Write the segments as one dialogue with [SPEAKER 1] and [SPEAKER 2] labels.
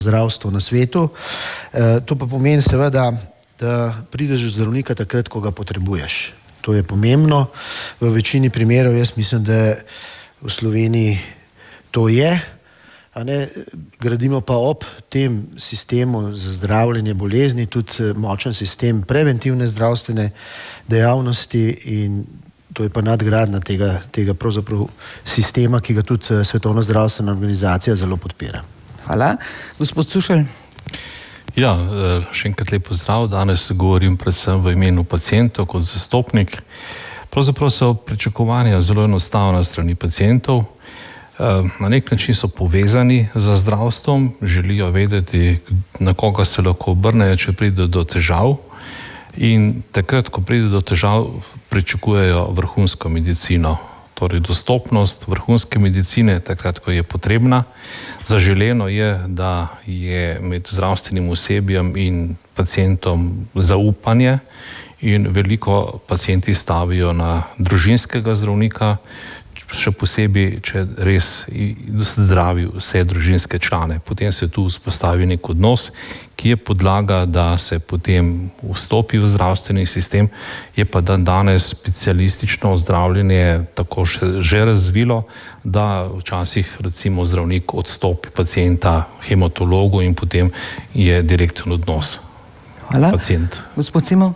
[SPEAKER 1] zdravstvo na svetu. To pa pomeni seveda, da prideš do zdravnika takrat, ko ga potrebuješ. To je pomembno. V večini primerov jaz mislim, da v Sloveniji to je. Gradimo pa ob tem sistemu za zdravljenje bolezni tudi močen sistem preventivne zdravstvene dejavnosti in to je pa nadgradnja tega pravzaprav sistema, ki ga tudi Svetovna zdravstvena organizacija zelo podpira.
[SPEAKER 2] Hvala. Gospod Sušelj.
[SPEAKER 3] Ja, še enkrat lep pozdrav. Danes govorim predvsem v imenu pacientov kot zastopnik. Pravzaprav so pričakovanja zelo enostavna strani pacientov. Na nek način so povezani z zdravstvom, želijo vedeti, na koga se lahko obrnejo, če pride do težav. In takrat, ko pride do težav, pričakujejo vrhunsko medicino. Torej dostopnost vrhunske medicine, takrat, ko je potrebna. Zaželeno je, da je med zdravstvenim osebjem in pacientom zaupanje in veliko pacienti stavijo na družinskega zdravnika, še posebej, če res zdravi vse družinske člane. Potem se tu vzpostavi nek odnos, ki je podlaga, da se potem vstopi v zdravstveni sistem. Je pa danes specialistično zdravljenje tako že razvilo, da včasih recimo zdravnik odstopi pacienta hematologu in potem je direkten odnos.
[SPEAKER 2] Hvala.
[SPEAKER 3] Pacient.
[SPEAKER 2] Gospod Cimov.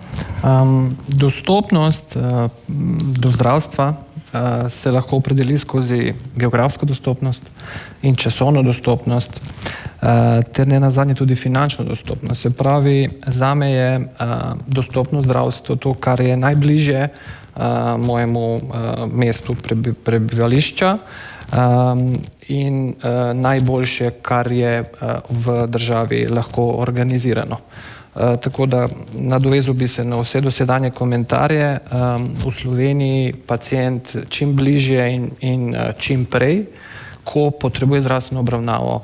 [SPEAKER 4] Dostopnost do zdravstva se lahko opredeli skozi geografsko dostopnost in časovno dostopnost, ter ne nazadnje tudi finančno dostopnost. Se pravi, zame je dostopno zdravstvo to, kar je najbližje mojemu mestu prebivališča in najboljše, kar je v državi lahko organizirano. Tako da nadovezal bi se na vse dosedanje komentarje. V Sloveniji pacient čim bližje in čim prej, ko potrebuje zdravstveno obravnavo,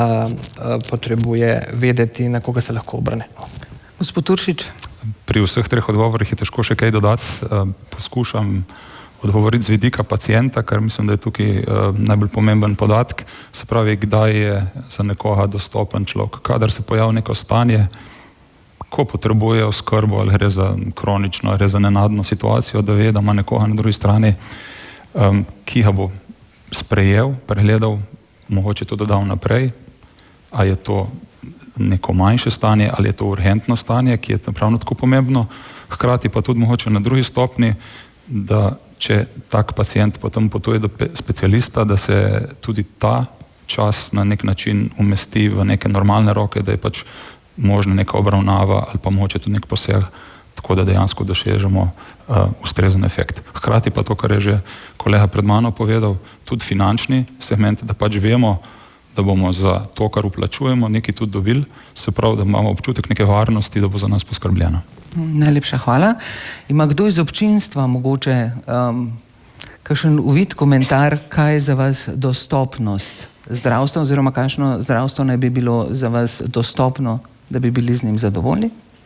[SPEAKER 4] potrebuje vedeti, na koga se lahko obrne.
[SPEAKER 2] Gospod Turšič.
[SPEAKER 5] Pri vseh treh odgovorih je težko še kaj dodati. Poskušam odgovoriti z vidika pacienta, ker mislim, da je tukaj najbolj pomemben podatek. Se pravi, kdaj je za nekoga dostopen človek, kadar se pojavi neko stanje, ko potrebuje oskrbo, ali gre za kronično, ali gre za nenadno situacijo, da ve, da ima nekoga na drugi strani, ki ga bo sprejel, pregledal, mogoče to dodal naprej, a je to neko manjše stanje, ali je to urgentno stanje, ki je pravno tako pomembno, hkrati pa tudi mogoče na drugi stopni, da če tak pacient potem potuje do specialista, da se tudi ta čas na nek način umesti v neke normalne roke, da je pač možna neka obravnava ali pa mogoče tudi nek poseg, tako da dejansko dosežemo ustrezen efekt. Hkrati pa to, kar je že kolega pred mano povedal, tudi finančni segment, da pač vemo, da bomo za to, kar vplačujemo, nekaj tudi dobili, se pravi, da imamo občutek neke varnosti, da bo za nas poskrbljeno.
[SPEAKER 2] Najlepša hvala. Ima kdo iz občinstva mogoče kakšen uvid komentar, kaj je za vas dostopnost zdravstva oziroma kakšno zdravstvo naj bi bilo za vas dostopno, da bi bili z njim zadovoljni?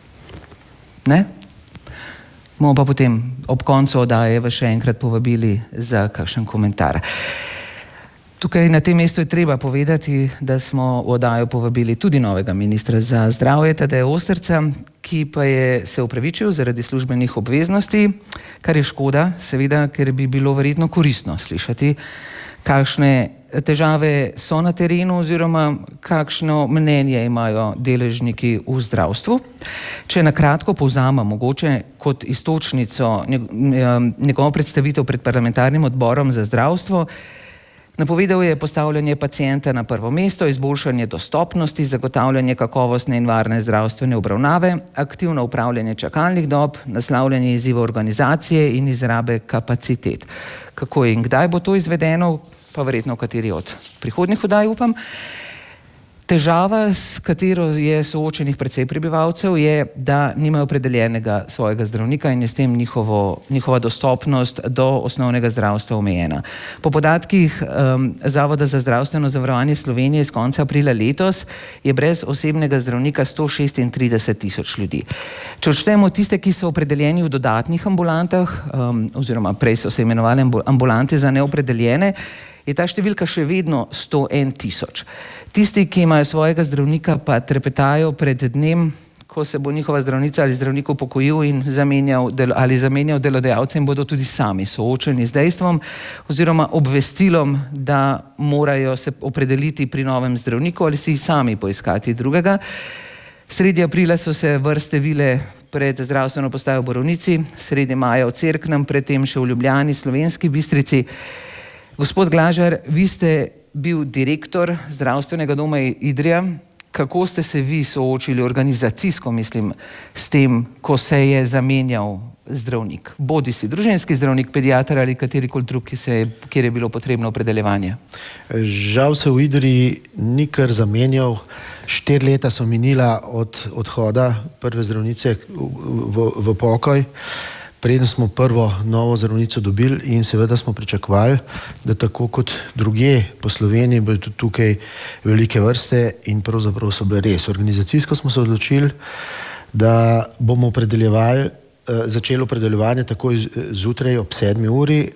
[SPEAKER 2] Ne? Bomo pa potem ob koncu oddaje vas še enkrat povabili za kakšen komentar. Tukaj na tem mestu je treba povedati, da smo v oddajo povabili tudi novega ministra za zdravje, Tadeja Osterca, ki pa je se opravičil zaradi službenih obveznosti, kar je škoda, seveda, ker bi bilo verjetno koristno slišati, kakšne težave so na terenu oziroma kakšno mnenje imajo deležniki v zdravstvu. Če na kratko povzamem mogoče kot istočnico njegovo predstavitev pred parlamentarnim odborom za zdravstvo, napovedal je postavljanje pacienta na prvo mesto, izboljšanje dostopnosti, zagotavljanje kakovostne in varne zdravstvene obravnave, aktivno upravljanje čakalnih dob, naslavljanje izzivov organizacije in izrabe kapacitet. Kako in kdaj bo to izvedeno, pa verjetno v kateri od prihodnjih oddaj, upam. Težava, s katero je soočenih precej prebivalcev, je, da nimajo opredeljenega svojega zdravnika in je s tem njihova dostopnost do osnovnega zdravstva omejena. Po podatkih Zavoda za zdravstveno zavarovanje Slovenije iz konca aprila letos je brez osebnega zdravnika 136.000 ljudi. Če odštejemo tiste, ki so opredeljeni v dodatnih ambulantah, oziroma prej so se imenovali ambulante za neopredeljene, je ta številka še vedno 101 tisoč. Tisti, ki imajo svojega zdravnika, pa trepetajo pred dnem, ko se bo njihova zdravnica ali zdravnik upokojil in zamenjal delodajalce, in bodo tudi sami soočeni z dejstvom oziroma obvestilom, da morajo se opredeliti pri novem zdravniku ali si sami poiskati drugega. Sredi aprila so se vrste vile pred zdravstveno postajo v Borovnici, sredi maja v Cerknem, predtem še v Ljubljani, Slovenski Bistrici. Gospod Glažar, vi ste bil direktor zdravstvenega doma Idrija. Kako ste se vi soočili organizacijsko, mislim, s tem, ko se je zamenjal zdravnik? Bodi si družinski zdravnik, pediater ali katerikoli drug, kjer je bilo potrebno opredeljevanje?
[SPEAKER 1] Žal se v Idriji ni kar zamenjal. 4 leta so minila od odhoda prve zdravnice v pokoj, preden smo prvo novo zdravnico dobili, in seveda smo pričakovali, da tako kot drugje po Sloveniji bodo tudi tukaj velike vrste, in pravzaprav so bile res. Organizacijsko smo se odločili, da bomo začeli opredeljevanje takoj zjutraj ob 7 uri,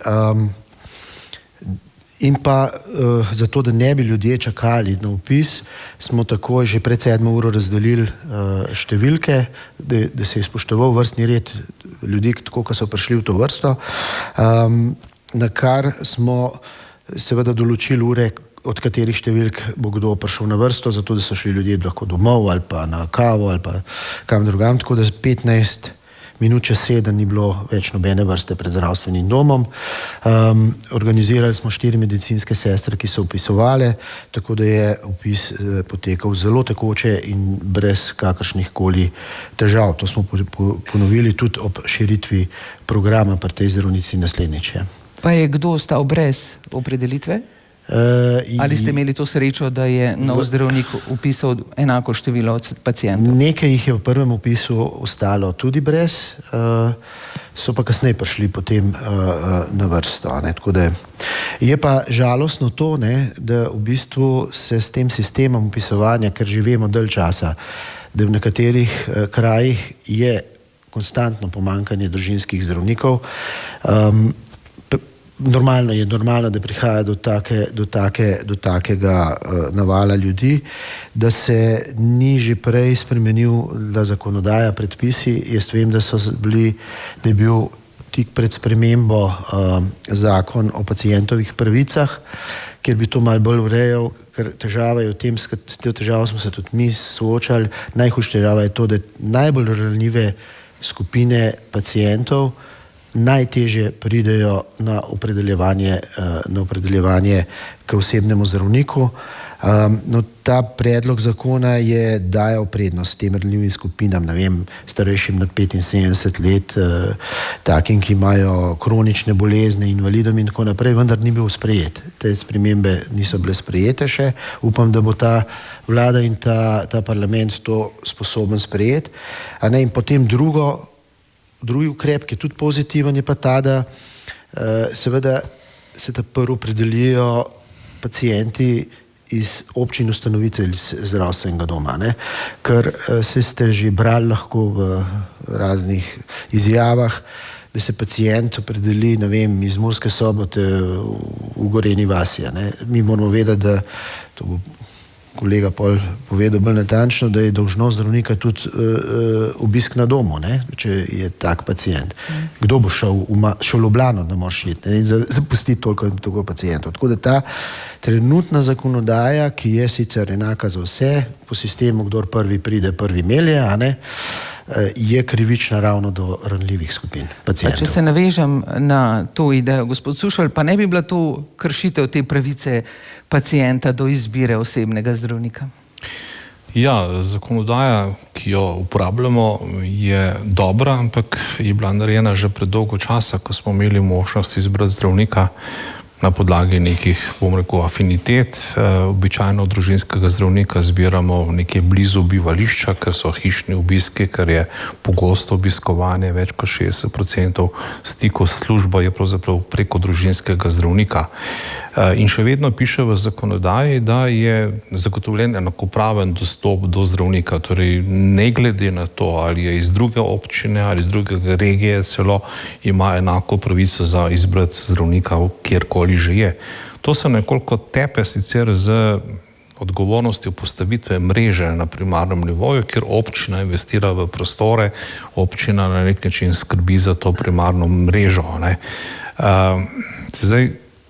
[SPEAKER 1] in pa zato, da ne bi ljudje čakali na vpis, smo takoj že pred 7 uro razdelili številke, da se je spoštoval vrstni red ljudi, tako kot so prišli v to vrsto, na kar smo seveda določili ure, od katerih številk bo kdo prišel na vrsto, zato da so šli ljudje lahko domov ali pa na kavo ali pa kam drugam, tako da 15 minut čez 7 ni bilo več nobene vrste pred zdravstvenim domom. Organizirali smo 4 medicinske sestre, ki so vpisovali, tako da je vpis potekal zelo tekoče in brez kakršnih koli težav. To smo ponovili tudi ob širitvi programa pri tej zdravnici naslednjič.
[SPEAKER 2] Pa je kdo ostal brez opredelitve? Ali ste imeli to srečo, da je nov zdravnik vpisal enako število pacientov?
[SPEAKER 1] Nekaj jih je v prvem vpisu ostalo tudi brez, so pa kasneje prišli potem na vrsto. Tako da je pa žalostno to, da v bistvu se s tem sistemom vpisovanja, ker živimo dalj časa, da v nekaterih krajih je konstantno pomanjkanje družinskih zdravnikov. Normalno, da prihaja do takega navala ljudi, da se ni že prej spremenila zakonodaja, predpisi. Jaz vem, da je bil tik pred spremembo zakon o pacientovih pravicah, kjer bi to malo bolj urejal, ker težava je v tem, s to težavo smo se tudi mi soočali. Najhujša težava je to, da najbolj ranljive skupine pacientov najtežje pridejo na opredeljevanje k osebnemu zdravniku. Ta predlog zakona je dajal prednost tem ranljivim skupinam, starejšim nad 75 let, takim, ki imajo kronične bolezni, invalidom in tako naprej, vendar ni bil sprejet. Te spremembe niso bile sprejete še. Upam, da bo ta vlada in ta parlament to sposoben sprejeti. In potem drugi ukrep, ki je tudi pozitiven, je pa ta, da seveda se prvo opredelijo pacienti iz občin ustanovitelj zdravstvenega doma. Ker ste že brali lahko v raznih izjavah, da se pacient opredeli, iz Murske Sobote v Gorenji vasi. Mi moramo vedeti, da to bo kolega pol povedal bolj natančno, da je dolžnost zdravnika tudi obisk na domu, če je tak pacient. Kdo bo šel v Ljubljano, da moraš iti in zapustiti toliko pacientov. Tako da ta trenutna zakonodaja, ki je sicer enaka za vse, po sistemu, kdor prvi pride, prvi melje, je krivična ravno do ranljivih skupin pacientov.
[SPEAKER 2] Če se navežem na to idejo, gospod Sušelj, pa ne bi bila to kršitev te pravice pacienta do izbire osebnega zdravnika?
[SPEAKER 3] Ja, zakonodaja, ki jo uporabljamo, je dobra, ampak je bila narejena že predolgo časa, ko smo imeli možnost izbrati zdravnika na podlagi nekih, afinitet. Običajno družinskega zdravnika zbiramo nekje blizu bivališča, ker so hišni obiski, ker je pogosto obiskovanje, več kot 60% stikov s službo je pravzaprav preko družinskega zdravnika. In še vedno piše v zakonodaji, da je zagotovljen enakopraven dostop do zdravnika. Torej, ne glede na to, ali je iz druge občine ali iz druge regije, celo ima enako pravico za izbrati zdravnika, kjerkoli že je. To se nekoliko tepe sicer z odgovornostjo postavitve mreže na primarnem nivoju, kjer občina investira v prostore, občina na nek način skrbi za to primarno mrežo. Zdaj,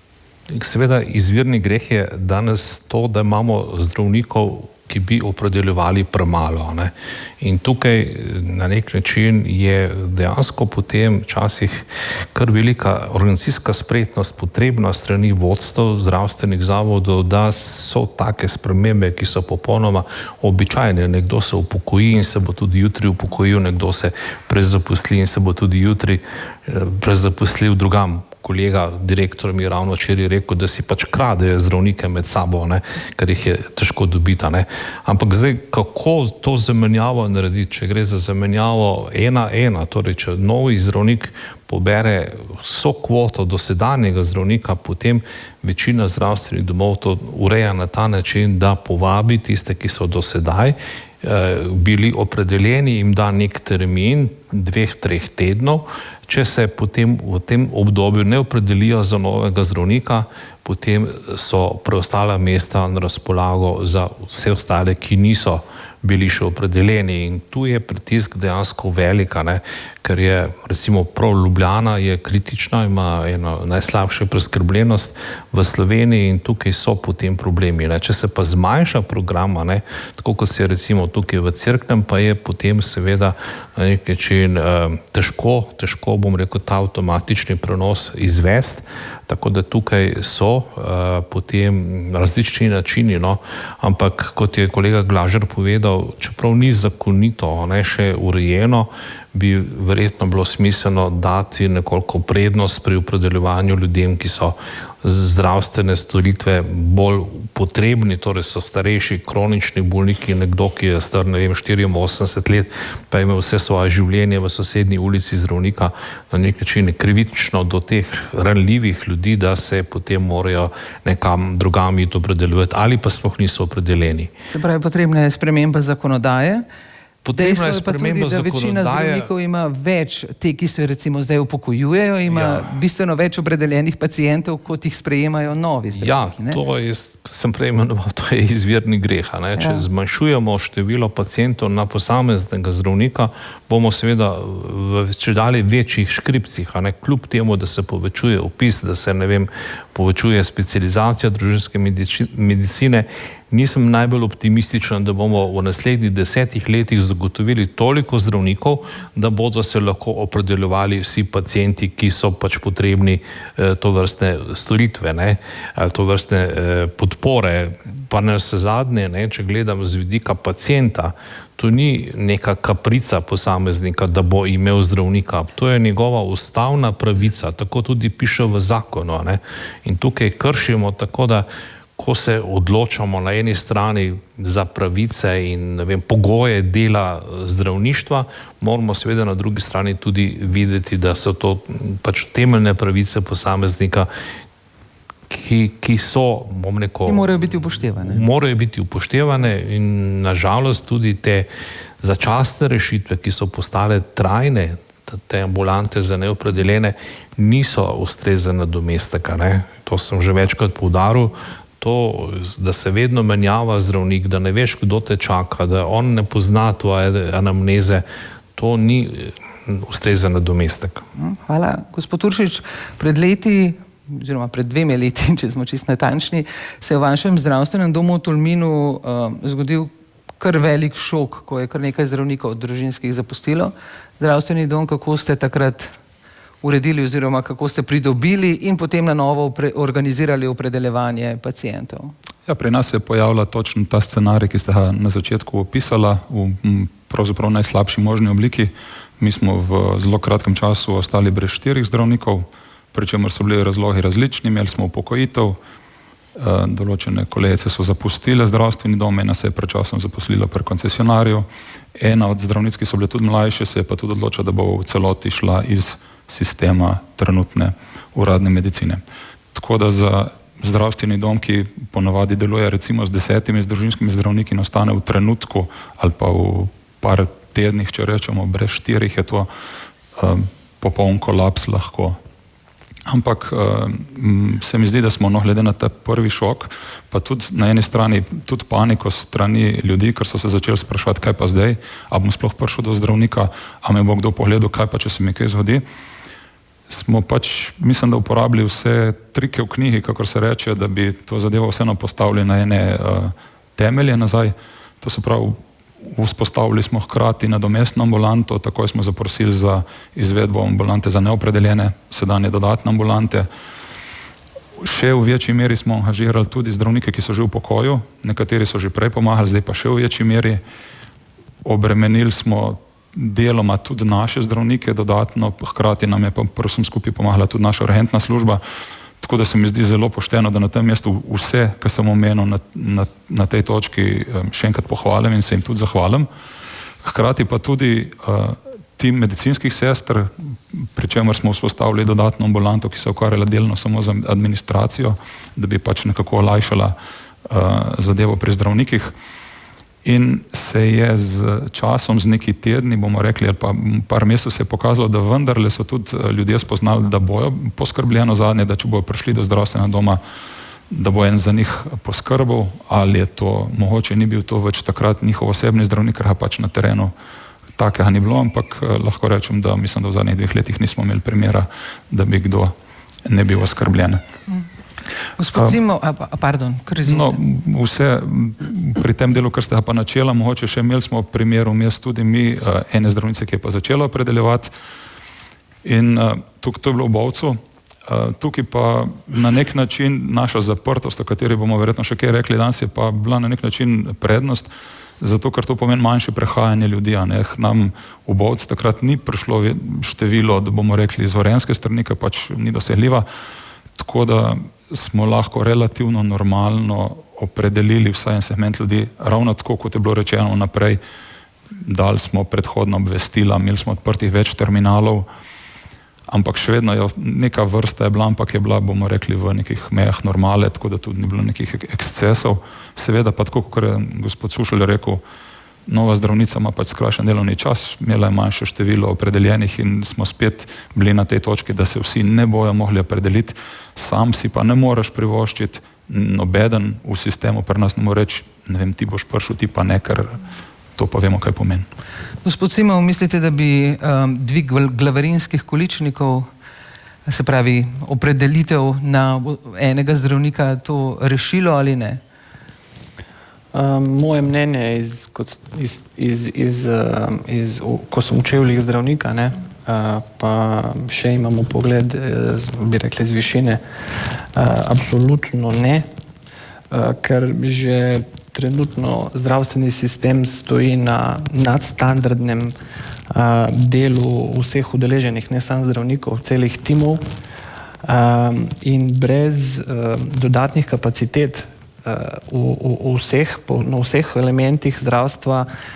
[SPEAKER 3] seveda izvirni greh je danes to, da imamo zdravnikov, ki bi opredeljevali premalo. In tukaj na nek način je dejansko potem včasih kar velika organizacijska spretnost potrebna strani vodstev zdravstvenih zavodov, da so take spremembe, ki so popolnoma običajne. Nekdo se upokoji in se bo tudi jutri upokojil, nekdo se prezaposli in se bo tudi jutri prezaposlil drugam. Kolega, direktor mi je ravno včeraj rekel, da si pač kradejo zdravnike med sabo, ker jih je težko dobiti. Ampak zdaj, kako to zamenjavo narediti, če gre za zamenjavo 1:1, torej če novi zdravnik pobere vso kvoto dosedanjega zdravnika, potem večina zdravstvenih domov to ureja na ta način, da povabi tiste, ki so do sedaj bili opredeljeni, jim da nek termin 2-3 tednov. Če se potem v tem obdobju ne opredelijo za novega zdravnika, potem so preostala mesta na razpolago za vse ostale, ki niso bili še opredeljeni. In tu je pritisk dejansko velika, ker je recimo prav Ljubljana je kritična, ima eno najslabšo preskrbljenost v Sloveniji in tukaj so potem problemi. Če se pa zmanjša program, tako kot se je recimo tukaj v Cerknem, pa je potem seveda na nek način težko bom rekel, ta avtomatični prenos izvesti. Tako da tukaj so potem različni načini, ampak kot je kolega Glažar povedal, čeprav ni zakonito, še urejeno, bi verjetno bilo smiselno dati nekoliko prednost pri opredeljevanju ljudem, ki so zdravstvene storitve bolj potrebni, torej so starejši, kronični bolniki, nekdo, ki je star, 84 let, pa ima vse svoje življenje v sosednji ulici zdravnika, na nek način krivično do teh ranljivih ljudi, da se potem morajo nekam drugam iti opredeljevati ali pa sploh niso opredeljeni.
[SPEAKER 2] Se pravi, potrebna je sprememba zakonodaje. Dejstvo je pa tudi, da večina zdravnikov ima več, te, ki se recimo zdaj upokojujejo, ima bistveno več opredeljenih pacientov, kot jih sprejemajo novi zdravniki.
[SPEAKER 3] Ja, to sem prej imenoval, to je izvirni greh. Če zmanjšujemo število pacientov na posameznega zdravnika, bomo seveda v čedalje večjih škripcih, kljub temu, da se povečuje vpis, da se, povečuje specializacija družinske medicine. Nisem najbolj optimističen, da bomo v naslednjih 10 letih zagotovili toliko zdravnikov, da bodo se lahko opredeljevali vsi pacienti, ki so pač potrebni tovrstne storitve, tovrstne podpore. Pa navsezadnje, če gledam z vidika pacienta, to ni neka kaprica posameznika, da bo imel zdravnika. To je njegova ustavna pravica, tako tudi piše v zakonu. In tukaj kršimo tako, da ko se odločamo na eni strani za pravice in pogoje dela zdravništva, moramo seveda na drugi strani tudi videti, da so to pač temeljne pravice posameznika, ki so, bom rekel,
[SPEAKER 2] ki morajo biti upoštevane.
[SPEAKER 3] Morajo biti upoštevane in nažalost tudi te začasne rešitve, ki so postale trajne, te ambulante za neopredeljene, niso ustrezen nadomestek. To sem že večkrat poudaril. To, da se vedno menjava zdravnik, da ne veš, kdo te čaka, da on ne pozna tvoje anamneze, to ni ustrezen nadomestek.
[SPEAKER 2] Hvala. Gospod Uršič, pred leti, oziroma pred 2 leti, če smo čisto natančni, se je v vašem zdravstvenem domu v Tolminu zgodil kar velik šok, ko je kar nekaj zdravnikov družinskih zapustilo zdravstveni dom. Kako ste takrat uredili oziroma kako ste pridobili in potem na novo organizirali opredeljevanje pacientov?
[SPEAKER 5] Ja, pri nas se je pojavila točno ta scenarij, ki ste ga na začetku opisala, v pravzaprav najslabši možni obliki. Mi smo v zelo kratkem času ostali brez 4 zdravnikov, pri čemer so bili razlogi različni, imeli smo upokojitev, določene kolegice so zapustile zdravstveni dom, ena se je pred časom zaposlila pri koncesionarju, ena od zdravnic, ki so bile tudi mlajše, se je pa tudi odločila, da bo v celoti šla iz sistema trenutne uradne medicine. Tako da za zdravstveni dom, ki ponavadi deluje recimo z 10 družinskimi zdravniki, ostane v trenutku ali pa v par tednih, če rečemo, brez 4, je to popoln kolaps lahko. Ampak se mi zdi, da smo glede na ta prvi šok, pa tudi na eni strani tudi paniko strani ljudi, ker so se začeli spraševati, kaj pa zdaj, a bom sploh prišel do zdravnika, a me bo kdo pogledal, kaj pa, če se mi kaj zgodi. Smo pač, mislim, da uporabili vse trike v knjigi, kakor se reče, da bi to zadevo vseeno postavili na ene temelje nazaj. To se pravi, vzpostavili smo hkrati nadomestno ambulanto, takoj smo zaprosili za izvedbo ambulante za neopredeljene, sedanje dodatne ambulante. Še v večji meri smo angažirali tudi zdravnike, ki so že v pokoju, nekateri so že prej pomagali, zdaj pa še v večji meri. Obremenili smo deloma tudi naše zdravnike dodatno, hkrati nam je pa vsem skupaj pomagala tudi naša urgentna služba. Tako da se mi zdi zelo pošteno, da na tem mestu vse, kar sem omenil na tej točki, še enkrat pohvalim in se jim tudi zahvalim. Hkrati pa tudi tim medicinskih sester, pri čemer smo vzpostavili dodatno ambulanto, ki se ukvarjala delno samo za administracijo, da bi pač nekako olajšala zadevo pri zdravnikih. In se je z časom, z neki tedni, bomo rekli, ali pa par mesecev se je pokazalo, da vendarle so tudi ljudje spoznali, da bojo poskrbljeno zadnje, da če bojo prišli do zdravstvenega doma, da bo en za njih poskrbel, ali je to, mogoče ni bil to več takrat njihov osebni zdravnik, ker pač na terenu takega ni bilo, ampak lahko rečem, da mislim, da v zadnjih 2 letih nismo imeli primera, da bi kdo ne bil oskrbljen.
[SPEAKER 2] Gospod Zimo, pardon, kar izvolite.
[SPEAKER 5] No, vse pri tem delu, kar ste pa načela, mogoče še imeli smo v primeru vmes tudi mi ene zdravnice, ki je pa začela opredeljevati in tukaj to je bilo v Bovcu. Tukaj pa na nek način naša zaprtost, o kateri bomo verjetno še kaj rekli danes, je pa bila na nek način prednost, zato ker to pomeni manjše prehajanje ljudi. Nam v Bovcu takrat ni prišlo število, da bomo rekli iz Gorenjske strani, ker pač ni dosegljiva, tako da smo lahko relativno normalno opredelili vsaj en segment ljudi, ravno tako, kot je bilo rečeno naprej, dali smo predhodno obvestila, imeli smo odprtih več terminalov, ampak še vedno je neka vrsta je bila, ampak je bila, bomo rekli, v nekih mejah normale, tako da tudi ni bilo nekih ekscesov. Seveda pa tako, kot je gospod Sušelj rekel, nova zdravnica ima pač skrajšan delovni čas, imela je manjše število opredeljenih in smo spet bili na tej točki, da se vsi ne bojo mogli opredeliti, sam si pa ne moreš privoščiti, nobeden v sistemu pri nas ne more reči, ne vem, ti boš prišel, ti pa ne, ker to pa vemo, kaj pomeni.
[SPEAKER 2] Gospod Simov, mislite, da bi dvig glavarinskih količnikov, se pravi opredelitev na enega zdravnika to rešilo ali ne?
[SPEAKER 4] Moje mnenje ko sem v čevljih zdravnika, pa še imamo pogled, bi rekli, z višine, absolutno ne, ker že trenutno zdravstveni sistem stoji na nadstandardnem delu vseh udeleženih, ne samo zdravnikov, celih timov, in brez dodatnih kapacitet na vseh elementih zdravstva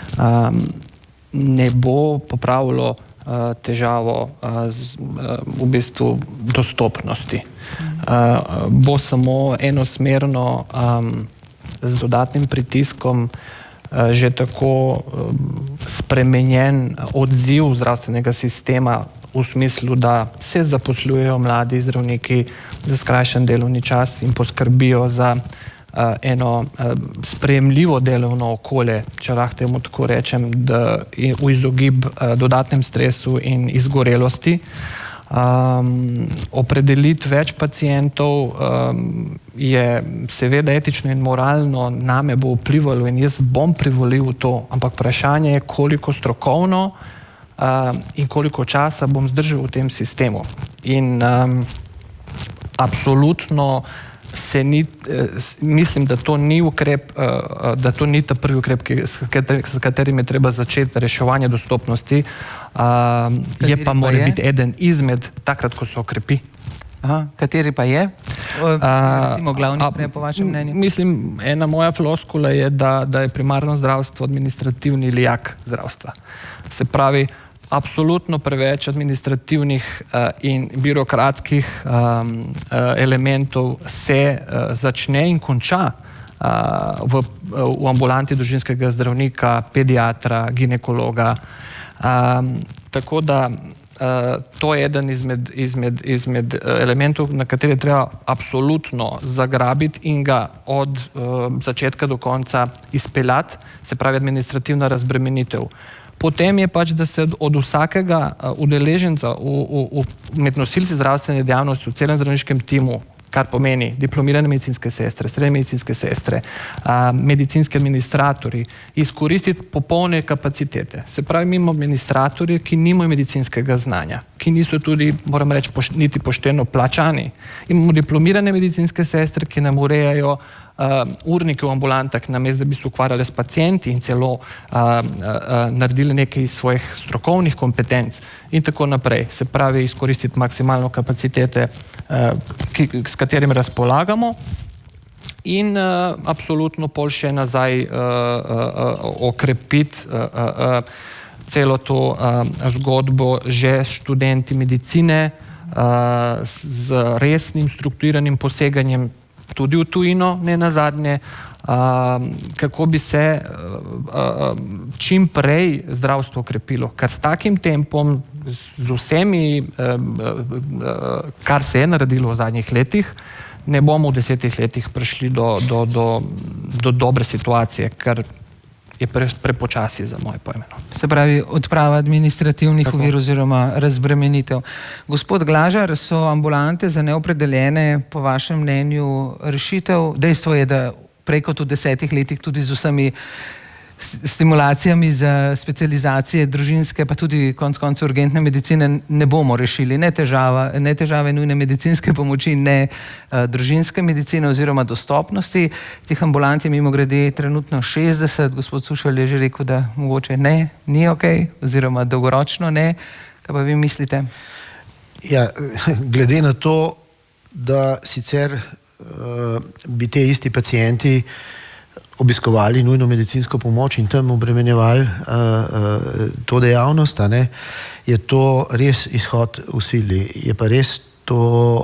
[SPEAKER 4] ne bo popravilo težavo v bistvu dostopnosti. Bo samo enosmerno z dodatnim pritiskom že tako spremenjen odziv zdravstvenega sistema v smislu, da se zaposlujejo mladi zdravniki za skrajšan delovni čas in poskrbijo za eno sprejemljivo delovno okolje, če lahko temu tako rečem, da v izogib dodatnem stresu in izgorelosti. Opredeliti več pacientov je seveda etično in moralno, name bo vplivalo in jaz bom privolil v to, ampak vprašanje je, koliko strokovno in koliko časa bom zdržal v tem sistemu. In absolutno mislim, da to ni ukrep, da to ni ta prvi ukrep, s katerim je treba začeti reševanje dostopnosti, je pa mora biti eden izmed takrat, ko se okrepi.
[SPEAKER 2] Kateri pa je? Recimo glavni ukrep po vašem mnenju?
[SPEAKER 4] Mislim, ena moja floskula je, da je primarno zdravstvo administrativni lijak zdravstva. Se pravi, absolutno preveč administrativnih in birokratskih elementov se začne in konča v ambulanti družinskega zdravnika, pediatra, ginekologa. Tako da to je eden izmed elementov, na kateri treba absolutno zagrabiti in ga od začetka do konca izpeljati, se pravi administrativna razbremenitev. Potem je pač, da se od vsakega udeleženca med nosilci zdravstvene dejavnosti v celem zdravniškem timu, kar pomeni diplomirane medicinske sestre, srednje medicinske sestre, medicinski administratorji, izkoristiti popolne kapacitete. Se pravi, mi imamo administratorje, ki nimajo medicinskega znanja, ki niso tudi, moram reči, niti pošteno plačani. Imamo diplomirane medicinske sestre, ki nam urejajo urnike v ambulantah, namesto da bi se ukvarjali s pacienti in celo naredili nekaj iz svojih strokovnih kompetenc in tako naprej. Se pravi, izkoristiti maksimalno kapacitete, s katerimi razpolagamo in absolutno pol še nazaj okrepiti celo to zgodbo že s študenti medicine z resnim strukturiranim poseganjem tudi v tujino, ne nazadnje, kako bi se čim prej zdravstvo okrepilo. Ker s takim tempom, z vsemi, kar se je naredilo v zadnjih letih, ne bomo v 10 letih prišli do dobre situacije, ker je prepočasi za moje pojme.
[SPEAKER 2] Se pravi, odprava administrativnih ovir oziroma razbremenitev. Gospod Glažar, so ambulante za neopredeljene po vašem mnenju rešitev? Dejstvo je, da prej kot v 10 letih tudi z vsemi stimulacijami za specializacije družinske, pa tudi konec koncev urgentne medicine ne bomo rešili. Ne težave nujne medicinske pomoči, ne družinske medicine oziroma dostopnosti. Teh ambulant je mimogrede trenutno 60, gospod Sušelj je že rekel, da mogoče ne, ni ok, oziroma dolgoročno ne. Kaj pa vi mislite?
[SPEAKER 1] Ja, glede na to, da sicer bi te isti pacienti obiskovali nujno medicinsko pomoč in tam obremenjevali to dejavnost, je to res izhod v sili. Je pa res to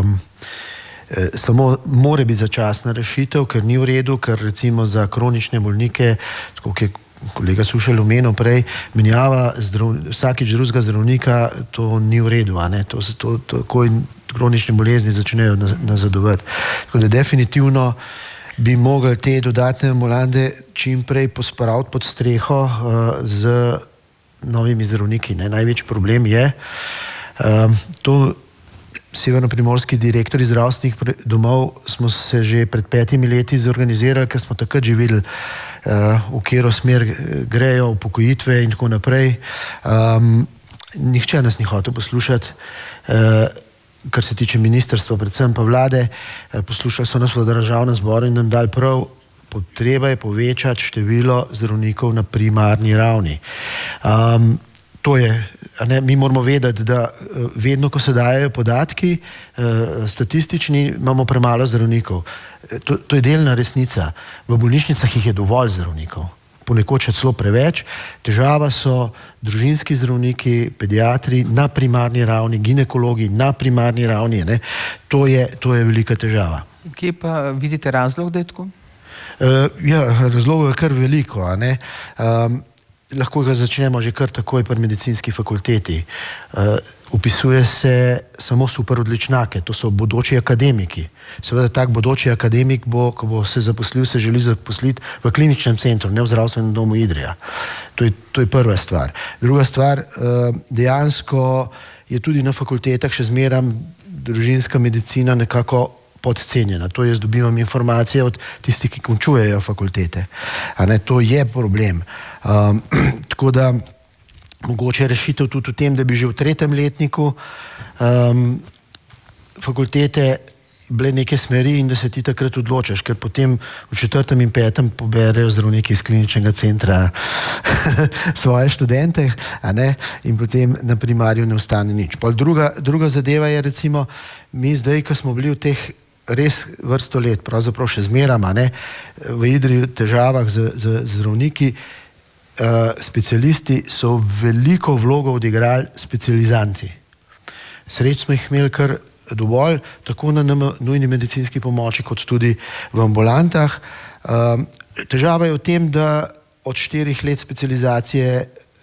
[SPEAKER 1] samo more biti začasna rešitev, ker ni v redu, ker recimo za kronične bolnike, tako kot je kolega Sušelj omenil prej, menjava vsakič drugega zdravnika, to ni v redu, tako in kronične bolezni začnejo nazadovati. Tako da definitivno bi mogli te dodatne ambulante čim prej pospraviti pod streho z novimi zdravniki. Največji problem je, to severnoprimorski direktori zdravstvenih domov smo se že pred 5 leti zorganizirali, ker smo takrat že videli, v katero smer grejo upokojitve in tako naprej. Nihče nas ni hotel poslušati, kar se tiče ministrstva, predvsem pa vlade. Poslušali so nas v državnem zboru in nam dali prav, potreba je povečati število zdravnikov na primarni ravni. To je, mi moramo vedeti, da vedno, ko se dajejo podatki statistični, imamo premalo zdravnikov. To je delna resnica. V bolnišnicah jih je dovolj zdravnikov. Ponekod še celo preveč. Težava so družinski zdravniki, pediatri na primarni ravni, ginekologi na primarni ravni. To je velika težava.
[SPEAKER 2] Kje pa vidite razlog, da je tako?
[SPEAKER 1] Razlogov je kar veliko. Lahko ga začnemo že kar takoj pri medicinski fakulteti. Upisuje se samo super odličnake, to so bodoči akademiki. Seveda tak bodoči akademik bo, ko bo se zaposlil, se želi zaposliti v kliničnem centru, ne v zdravstvenem domu Idrija. To je prva stvar. Druga stvar, dejansko je tudi na fakultetah še zmeram družinska medicina nekako podcenjena. To jaz dobivam informacije od tistih, ki končujejo fakultete. To je problem. Tako da mogoče rešitev tudi v tem, da bi že v 3. letniku fakultete bile neke smeri in da se ti takrat odločaš, ker potem v 4. in 5. poberejo zdravniki iz kliničnega centra svoje študente, in potem na primarju ne ostane nič. Druga zadeva je recimo, mi zdaj, ko smo bili v teh res vrsto let, pravzaprav še zmerama, v Idriji težavah z zdravniki, specialisti so veliko vlogo odigrali specializanti. Sreč smo jih imeli kar dovolj, tako na nujni medicinski pomoči, kot tudi v ambulantah. Težava je v tem, da od 4 let specializacije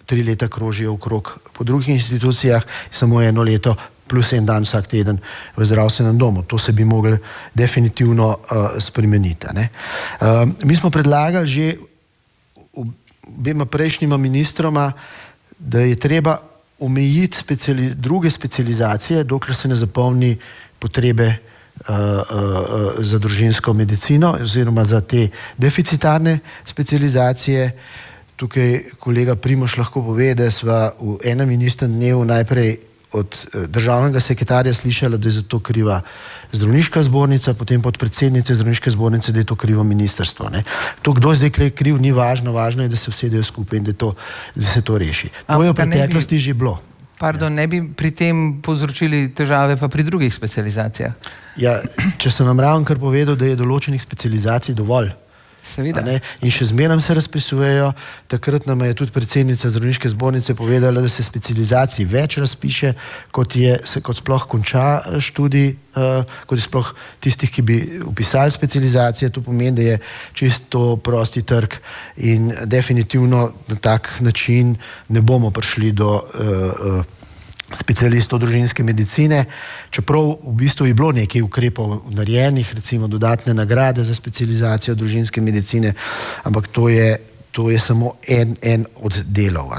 [SPEAKER 1] 3 leta krožijo okrog po drugih institucijah, samo 1 leto plus 1 dan vsak teden v zdravstvenem domu. To se bi mogli definitivno spremeniti. Mi smo predlagali že obema prejšnjima ministroma, da je treba omejiti druge specializacije, dokler se ne zapolni potrebe za družinsko medicino oziroma za te deficitarne specializacije. Tukaj kolega Primož lahko pove, da sva v enem in istem dnevu najprej od državnega sekretarja slišala, da je za to kriva zdravniška zbornica, potem podpredsednice zdravniške zbornice, da je to krivo ministrstvo. To, kdo je zdaj kriv, ni važno, važno je, da se usedejo skupaj in da se to reši. To je v preteklosti že bilo.
[SPEAKER 2] Pardon, ne bi pri tem povzročili težave pa pri drugih specializacijah?
[SPEAKER 1] Ja, če sem vam ravno povedal, da je določenih specializacij dovolj.
[SPEAKER 2] Seveda.
[SPEAKER 1] In še zmeraj se razpisujejo. Takrat nam je tudi predsednica zdravniške zbornice povedala, da se specializacij več razpiše, kot sploh konča študij, kot je sploh tistih, ki bi upisali specializacije. To pomeni, da je čisto prosti trg in definitivno na tak način ne bomo prišli do specialistov družinske medicine, čeprav v bistvu je bilo nekaj ukrepov narejenih, recimo dodatne nagrade za specializacijo družinske medicine, ampak to je samo en od delov.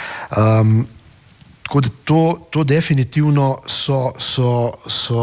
[SPEAKER 1] Tako da to definitivno so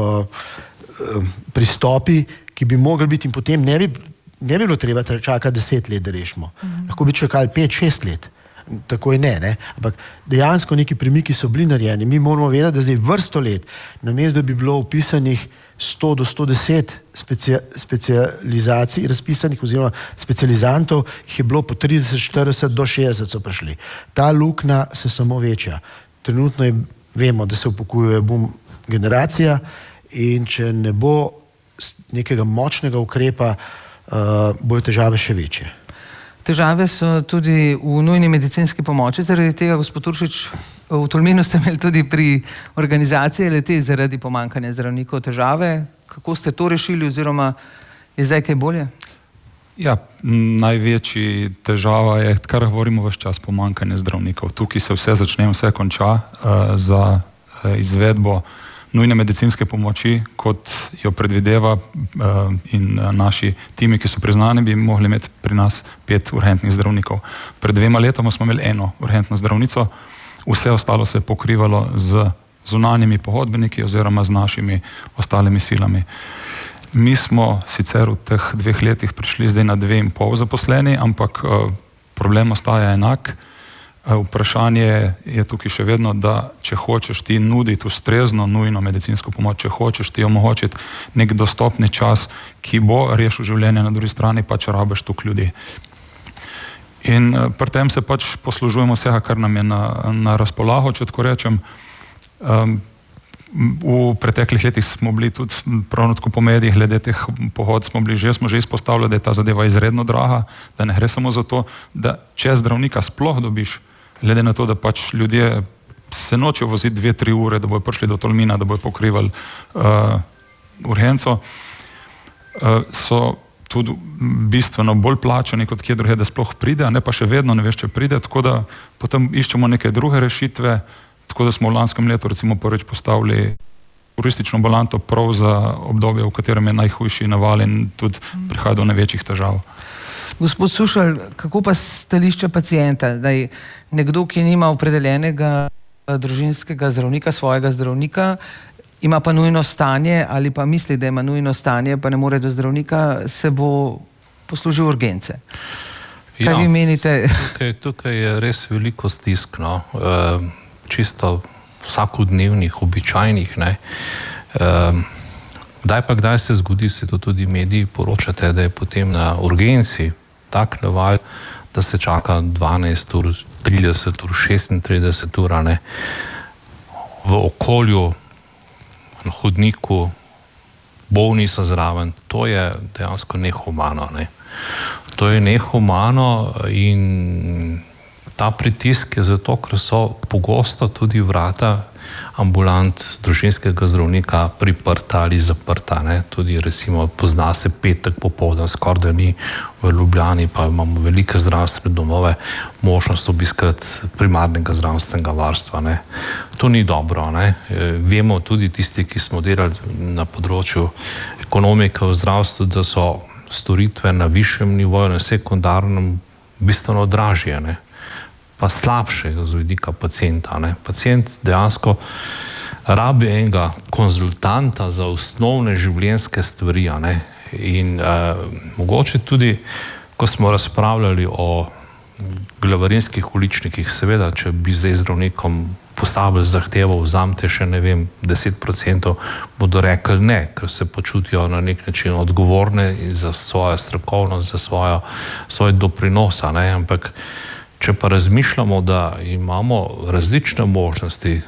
[SPEAKER 1] pristopi, ki bi mogli biti in potem ne bi bilo treba čakati 10 let, da rešimo. Lahko bi čakali 5-6 let. Tako je ne. Ampak dejansko neki premiki so bili narejeni. Mi moramo vedeti, da zdaj vrsto let, namesto da bi bilo upisanih 100 do 110 specializacij razpisanih oziroma specializantov, jih je bilo po 30, 40 do 60 so prišli. Ta luknja se samo večja. Trenutno vemo, da se upokojuje boom generacija in če ne bo nekega močnega ukrepa, bojo težave še večje.
[SPEAKER 2] Težave so tudi v nujni medicinski pomoči, zaradi tega, gospod Uršič, v Tolminu ste imeli tudi pri organizaciji le-te zaradi pomanjkanja zdravnikov težave. Kako ste to rešili oziroma je zdaj kaj bolje?
[SPEAKER 5] Ja, največji težava je, kar govorimo ves čas, pomanjkanje zdravnikov. Tukaj se vse začne, vse konča za izvedbo nujne medicinske pomoči, kot jo predvideva in naši timi, ki so priznani, bi mogli imeti pri nas 5 urgentnih zdravnikov. Pred 2 letoma smo imeli 1 urgentno zdravnico, vse ostalo se je pokrivalo z zunanjimi pogodbeniki oziroma z našimi ostalimi silami. Mi smo sicer v teh 2 letih prišli zdaj na 2,5 zaposleni, ampak problem ostaja enak. Vprašanje je tukaj še vedno, da če hočeš ti nuditi ustrezno nujno medicinsko pomoč, če hočeš ti omogočiti nek dostopni čas, ki bo rešil življenje na drugi strani, pa če rabiš toliko ljudi. In pri tem se pač poslužujemo vsega, kar nam je na razpolago, če tako rečem. V preteklih letih smo bili tudi pravno tako po medijih, glede teh pohod smo že izpostavljali, da je ta zadeva izredno draga, da ne gre samo za to, da če zdravnika sploh dobiš, glede na to, da pač ljudje se nočejo voziti 2-3 ure, da bojo prišli do Tolmina, da bojo pokrivali urgenco, so tudi bistveno bolj plačani kot kje druge, da sploh pride, a ne pa še vedno ne veš, če pride, tako da potem iščemo neke druge rešitve, tako da smo v lanskem letu recimo prvič postavili turistično ambulanto prav za obdobje, v katerem je najhujši naval in tudi prihaja do največjih težav.
[SPEAKER 2] Gospod Sušelj, kako pa stališče pacienta, da je nekdo, ki nima opredeljenega družinskega zdravnika, svojega zdravnika, ima pa nujno stanje ali pa misli, da ima nujno stanje, pa ne more do zdravnika, se bo poslužil urgence. Kaj vi menite?
[SPEAKER 3] Tukaj je res veliko stisk, čisto vsakodnevnih, običajnih. Kdaj se zgodi, se to tudi mediji poročate, da je potem na urgenci tak naval, da se čaka 12 ur, 30 ur, 36 ur, v okolju, na hodniku, bolni so zraven. To je dejansko nehumano. To je nehumano in ta pritisk je zato, ker so pogosto tudi vrata ambulant družinskega zdravnika priprta ali zaprta. Ne? Tudi recimo pozna se petek popoldan, skoraj da ni v Ljubljani, pa imamo velike zdravstvene domove, možnost obiskati primarnega zdravstvenega varstva. Ne? To ni dobro. Ne? Vemo tudi tisti, ki smo delali na področju ekonomike v zdravstvu, da so storitve na višjem nivoju, na sekundarnem, bistveno dražje. Ne? Pa slabše z vidika pacienta. Ne? Pacient dejansko rabi enega konzultanta za osnovne življenjske stvari. Ne? In mogoče tudi, ko smo razpravljali o glavarinskih uličnikih, seveda, če bi zdaj zdravnikom postavili zahtevo, vzamte še, 10%, bodo rekli ne, ker se počutijo na nek način odgovorne za svojo strokovnost, za svoj doprinos. Ampak če pa razmišljamo, da imamo različne možnosti,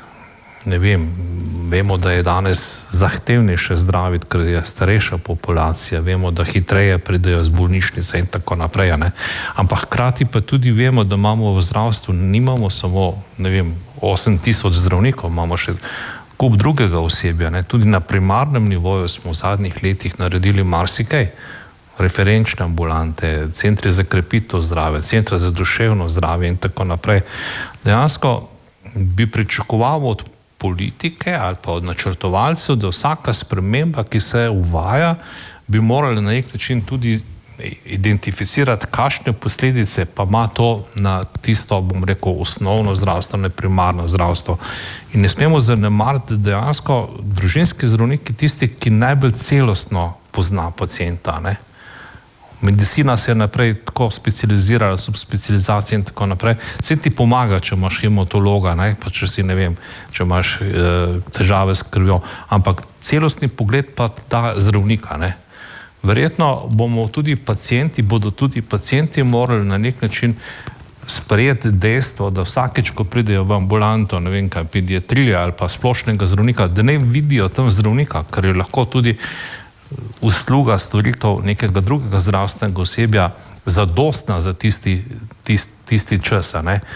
[SPEAKER 3] vemo, da je danes zahtevnejše zdraviti, ker je starejša populacija, vemo, da hitreje pridejo z bolnišnice in tako naprej. Ampak hkrati pa tudi vemo, da imamo v zdravstvu, nimamo samo 8,000 zdravnikov, imamo še kup drugega osebja. Tudi na primarnem nivoju smo v zadnjih letih naredili marsikaj. Referenčne ambulante, centri za krepitev zdravja, centra za duševno zdravje in tako naprej. Dejansko bi pričakoval od politike ali pa od načrtovalcev, da vsaka sprememba, ki se uvaja, bi morali na nek način tudi identificirati, kakšne posledice pa ima to na tisto, osnovno zdravstvo, ne primarno zdravstvo. In ne smemo zanemariti, da dejansko družinski zdravnik je tisti, ki najbolj celostno pozna pacienta. Medicina se je naprej tako specializirala, subspecializacija in tako naprej. Vse ti pomaga, če imaš hematologa, pa če si, če imaš težave s krvjo, ampak celostni pogled pa ta zdravnika. Verjetno bodo tudi pacienti morali na nek način sprejeti dejstvo, da vsakeč, ko pridejo v ambulanto, pediatrije ali pa splošnega zdravnika, da ne vidijo tam zdravnika, ker je lahko tudi usluga, storitev nekega drugega zdravstvenega osebja zadostna za tisti čas.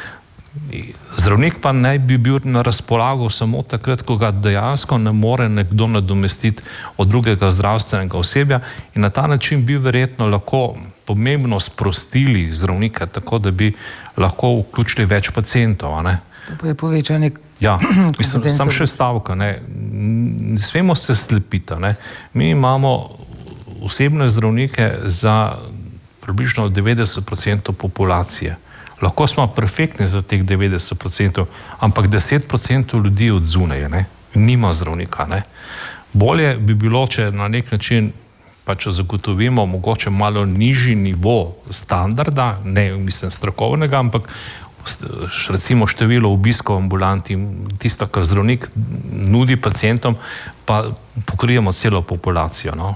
[SPEAKER 3] Zdravnik pa naj bi bil na razpolago samo takrat, ko ga dejansko ne more nekdo nadomestiti od drugega zdravstvenega osebja, in na ta način bi verjetno lahko pomembno sprostili zdravnike, tako da bi lahko vključili več pacientov.
[SPEAKER 2] To pa je povečanje.
[SPEAKER 3] Ja, sam še stavka, ne smemo se slepiti. Mi imamo osebne zdravnike za približno 90% populacije. Lahko smo perfektni za teh 90%, ampak 10% ljudi od zunaj nima zdravnika. Bolje bi bilo, če na nek način če zagotovimo mogoče malo nižji nivo standarda, strokovnega, ampak recimo število obiskov ambulant in tisto, kar zdravnik nudi pacientom, pa pokrijemo celo populacijo.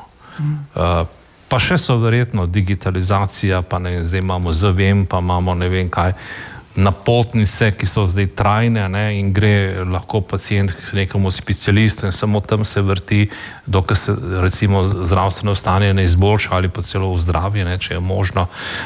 [SPEAKER 3] Pa še so verjetno digitalizacija, pa zdaj imamo ZVM, pa imamo kaj, napotnice, ki so zdaj trajne, in gre lahko pacient k nekemu specialistu in samo tam se vrti, dokler se recimo zdravstveno stanje ne izboljša ali pa celo vzdravi, če je možno.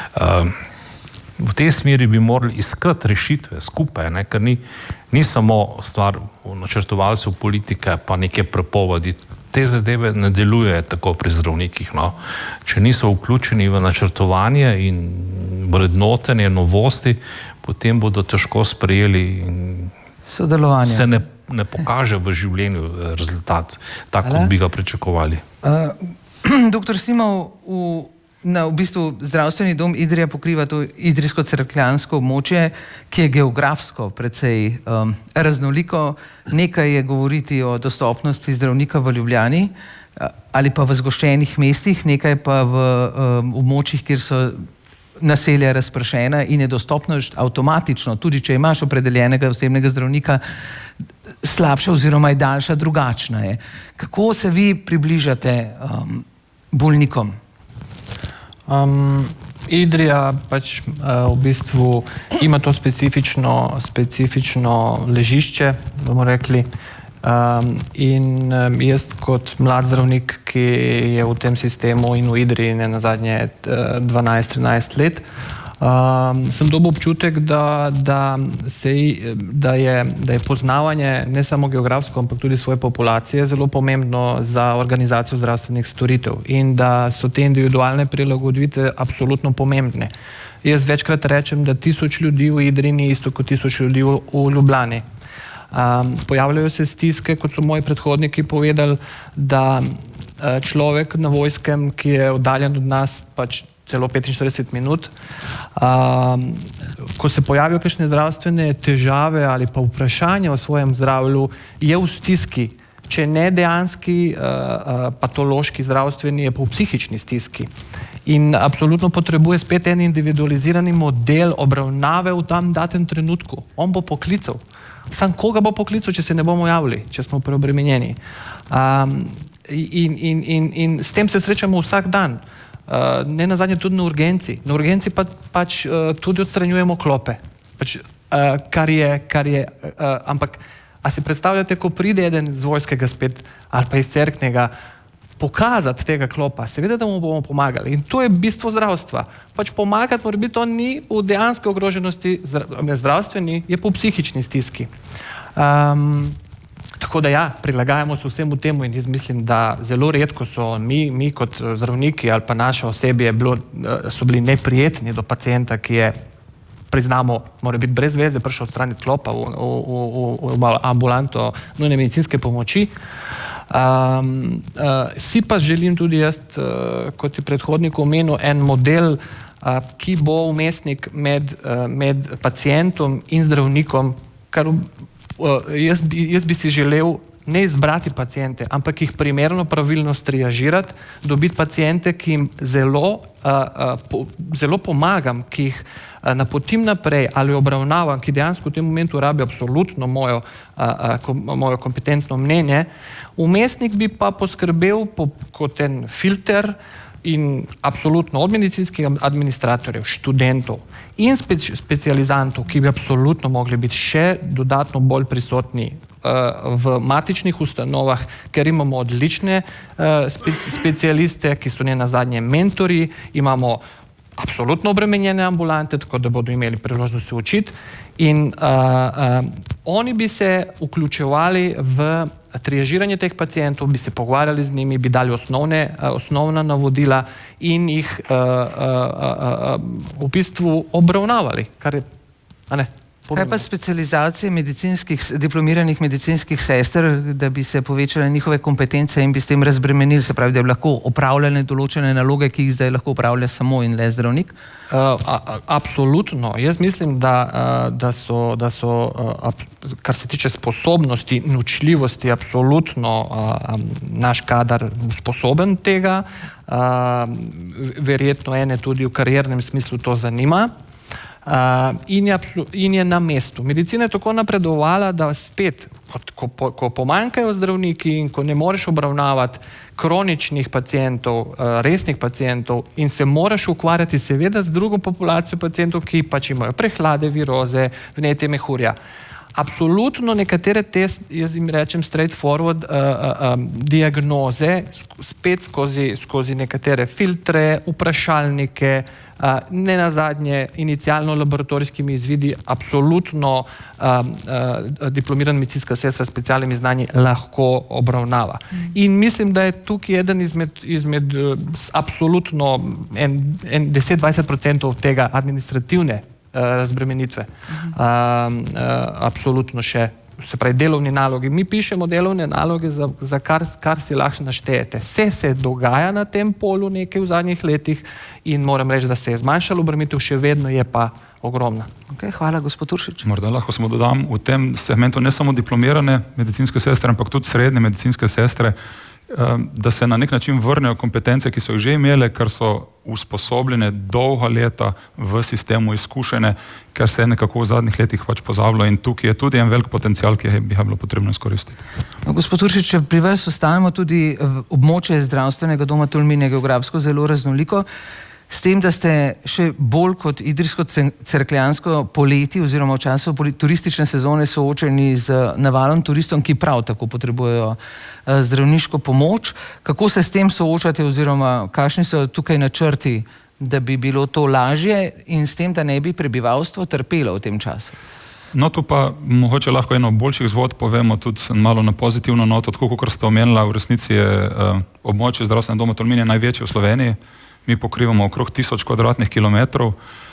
[SPEAKER 3] V tej smeri bi morali iskati rešitve skupaj, ker ni samo stvar načrtovalcev politike pa neke prepovedi. Te zadeve ne delujejo tako pri zdravnikih. Če niso vključeni v načrtovanje in vrednotenje novosti, potem bodo težko sprejeli in
[SPEAKER 2] sodelovanje.
[SPEAKER 3] Se ne pokaže v življenju rezultat, tako kot bi ga pričakovali.
[SPEAKER 2] Doktor Simov, v bistvu zdravstveni dom Idrija pokriva to idrijsko-cerkljansko območje, ki je geografsko precej raznoliko. Nekaj je govoriti o dostopnosti zdravnika v Ljubljani ali pa v zgoščenih mestih, nekaj pa v območjih, kjer so naselja razpršena in je dostopnost avtomatično, tudi če imaš opredeljenega osebnega zdravnika, slabša oziroma je daljša, drugačna je. Kako se vi približate bolnikom?
[SPEAKER 4] Idrija v bistvu ima to specifično ležišče, bomo rekli, in jaz kot mlad zdravnik, ki je v tem sistemu in v Idriji ne nazadnje 12-13 let, sem dobil občutek, da je poznavanje ne samo geografsko, ampak tudi svoje populacije zelo pomembno za organizacijo zdravstvenih storitev in da so te individualne prilagoditve absolutno pomembne. Jaz večkrat rečem, da 1000 ljudi v Idriji ni isto kot 1000 ljudi v Ljubljani. Pojavljajo se stiske, kot so moji predhodniki povedali, da človek na Vojskem, ki je oddaljen od nas pač celo 45 minut, ko se pojavijo kakšne zdravstvene težave ali pa vprašanje o svojem zdravju, je v stiski. Če ne dejanski patološki zdravstveni, je pa v psihični stiski. In absolutno potrebuje spet en individualizirani model obravnave v tam datem trenutku. On bo poklical. Sam koga bo poklical, če se ne bomo javili, če smo preobremenjeni. In s tem se srečamo vsak dan. Ne nazadnje tudi na urgenci. Na urgenci pač tudi odstranjujemo klope. Ampak a si predstavljate, ko pride eden z vojskega spet ali pa iz cerknega pokazati tega klopa, seveda, da mu bomo pomagali. In to je bistvo zdravstva. Pač pomagati mora biti, on ni v dejanske ogroženosti zdravstveni, je pa v psihični stiski. Tako da ja, prilagajamo se vsemu temu in jaz mislim, da zelo redko so mi kot zdravniki ali pa naše osebje so bili neprijetni do pacienta, ki je, priznamo, mora biti brez veze prišel odstraniti klopa v ambulanto nujne medicinske pomoči. Si pa želim tudi jaz, kot je predhodnik omenil, en model, ki bo vmesnik med pacientom in zdravnikom, kar jaz bi si želel ne izbrati paciente, ampak jih primerno pravilno striažirati, dobiti paciente, ki jim zelo pomagam, ki jih napotim naprej ali obravnavam, ki dejansko v tem momentu rabi absolutno mojo kompetentno mnenje. Vmesnik bi pa poskrbel kot en filter in absolutno od medicinskih administratorjev, študentov in specializantov, ki bi absolutno mogli biti še dodatno bolj prisotni v matičnih ustanovah, ker imamo odlične specialiste, ki so ne nazadnje mentori, imamo absolutno obremenjene ambulante, tako da bodo imeli priložnost se učiti in oni bi se vključevali v triažiranje teh pacientov, bi se pogovarjali z njimi, bi dali osnovna navodila in jih v bistvu obravnavali, kar je, a ne?
[SPEAKER 2] Kaj pa specializacije diplomiranih medicinskih sester, da bi se povečale njihove kompetence in bi s tem razbremenili, se pravi, da bi lahko opravljali določene naloge, ki jih zdaj lahko opravlja samo in le zdravnik?
[SPEAKER 4] Absolutno. Jaz mislim, da so, kar se tiče sposobnosti, nočljivosti, absolutno naš kadar sposoben tega. Verjetno ene tudi v kariernem smislu to zanima. In je na mestu. Medicina je tako napredovala, da spet, ko pomanjkajo zdravniki in ko ne moreš obravnavati kroničnih pacientov, resnih pacientov in se moraš ukvarjati seveda z drugo populacijo pacientov, ki pač imajo prehlade, viroze, vnetje mehurja. Absolutno nekatere te, jaz jim rečem straightforward, diagnoze, spet skozi nekatere filtre, vprašalnike, ne nazadnje inicialno laboratorijskimi izvidi, absolutno diplomirana medicinska sestra s specialnimi znanji lahko obravnava. In mislim, da je tukaj eden izmed absolutno 10-20% tega administrativne razbremenitve. Absolutno še, se pravi, delovni nalogi. Mi pišemo delovne naloge, za kar si lahko naštejete. Se dogaja na tem polu nekaj v zadnjih letih in moram reči, da se je zmanjšalo obremenitev, še vedno je pa ogromna.
[SPEAKER 2] Okay, hvala, gospod Uršič.
[SPEAKER 5] Morda lahko samo dodam, v tem segmentu ne samo diplomirane medicinske sestre, ampak tudi srednje medicinske sestre, da se na nek način vrnejo kompetence, ki so jih že imele, ker so usposobljene dolga leta v sistemu izkušene, ker se je nekako v zadnjih letih pač pozabilo in tukaj je tudi en velik potencial, ki bi ga bilo potrebno izkoristiti.
[SPEAKER 2] Gospod Uršič, če pri vas ostanemo tudi območje zdravstvenega doma Tolmin je geografsko zelo raznoliko, s tem, da ste še bolj kot idrijsko-cerkljansko poleti oziroma v času turistične sezone soočeni z navalom turistom, ki prav tako potrebujejo zdravniško pomoč. Kako se s tem soočate oziroma kakšni so tukaj načrti da bi bilo to lažje in s tem, da ne bi prebivalstvo trpelo v tem času?
[SPEAKER 5] No, tu pa mogoče lahko eno boljših zgodb povemo tudi malo na pozitivno noto, tako kot ste omenila, v resnici je območje zdravstvenega doma Tolmin je največje v Sloveniji. Mi pokrivamo okrog 1000 kvadratnih kilometrov,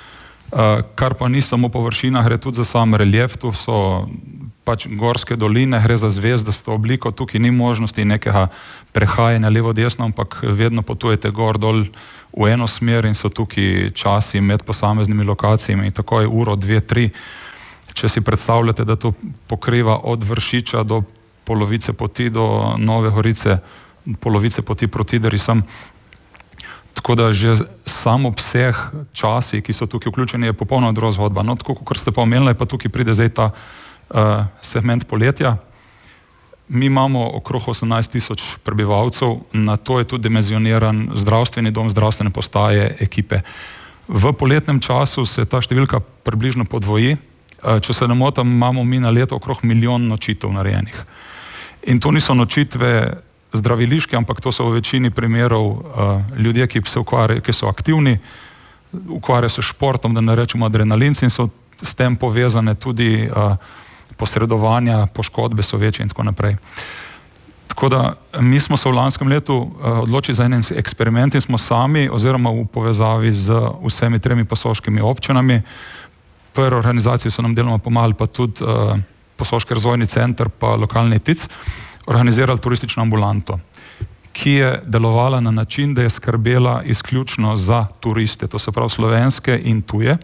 [SPEAKER 5] kar pa ni samo površina, gre tudi za sam relief, tu so pač gorske doline, gre za zvezdasto obliko, tukaj ni možnosti nekega prehajanja levo-desno, ampak vedno potujete gor dol v eno smer in so tukaj časi med posameznimi lokacijami, tako je uro, 2, 3. Če si predstavljate, da to pokriva od Vršiča do polovice poti do Nove Gorice, polovice poti proti Idrijam. Tako da že sam obseg časi, ki so tukaj vključeni, je popolnoma druga zgodba. No, tako kot ste pa omenili, pa tukaj pride zdaj ta segment poletja. Mi imamo okrog 18 000 prebivalcev, na to je tudi dimenzioniran zdravstveni dom, zdravstvene postaje, ekipe. V poletnem času se ta številka približno podvoji. Če se ne motim, imamo mi na leto okrog 1 milijon nočitev narejenih. In to niso nočitve zdraviliške, ampak to so v večini primerov ljudje, ki se ukvarjajo, ki so aktivni, ukvarjajo se športom, da ne rečemo adrenalinci, in so s tem povezane tudi posredovanja, poškodbe so večje in tako naprej. Tako da mi smo se v lanskem letu odločili za en eksperiment in smo sami oziroma v povezavi z vsemi 3 posoškimi občinami, prvi organizaciji so nam deloma pomagali, pa tudi Posoški razvojni center pa lokalni TIC, organizirali turistično ambulanto, ki je delovala na način, da je skrbela izključno za turiste, to se pravi slovenske in tuje.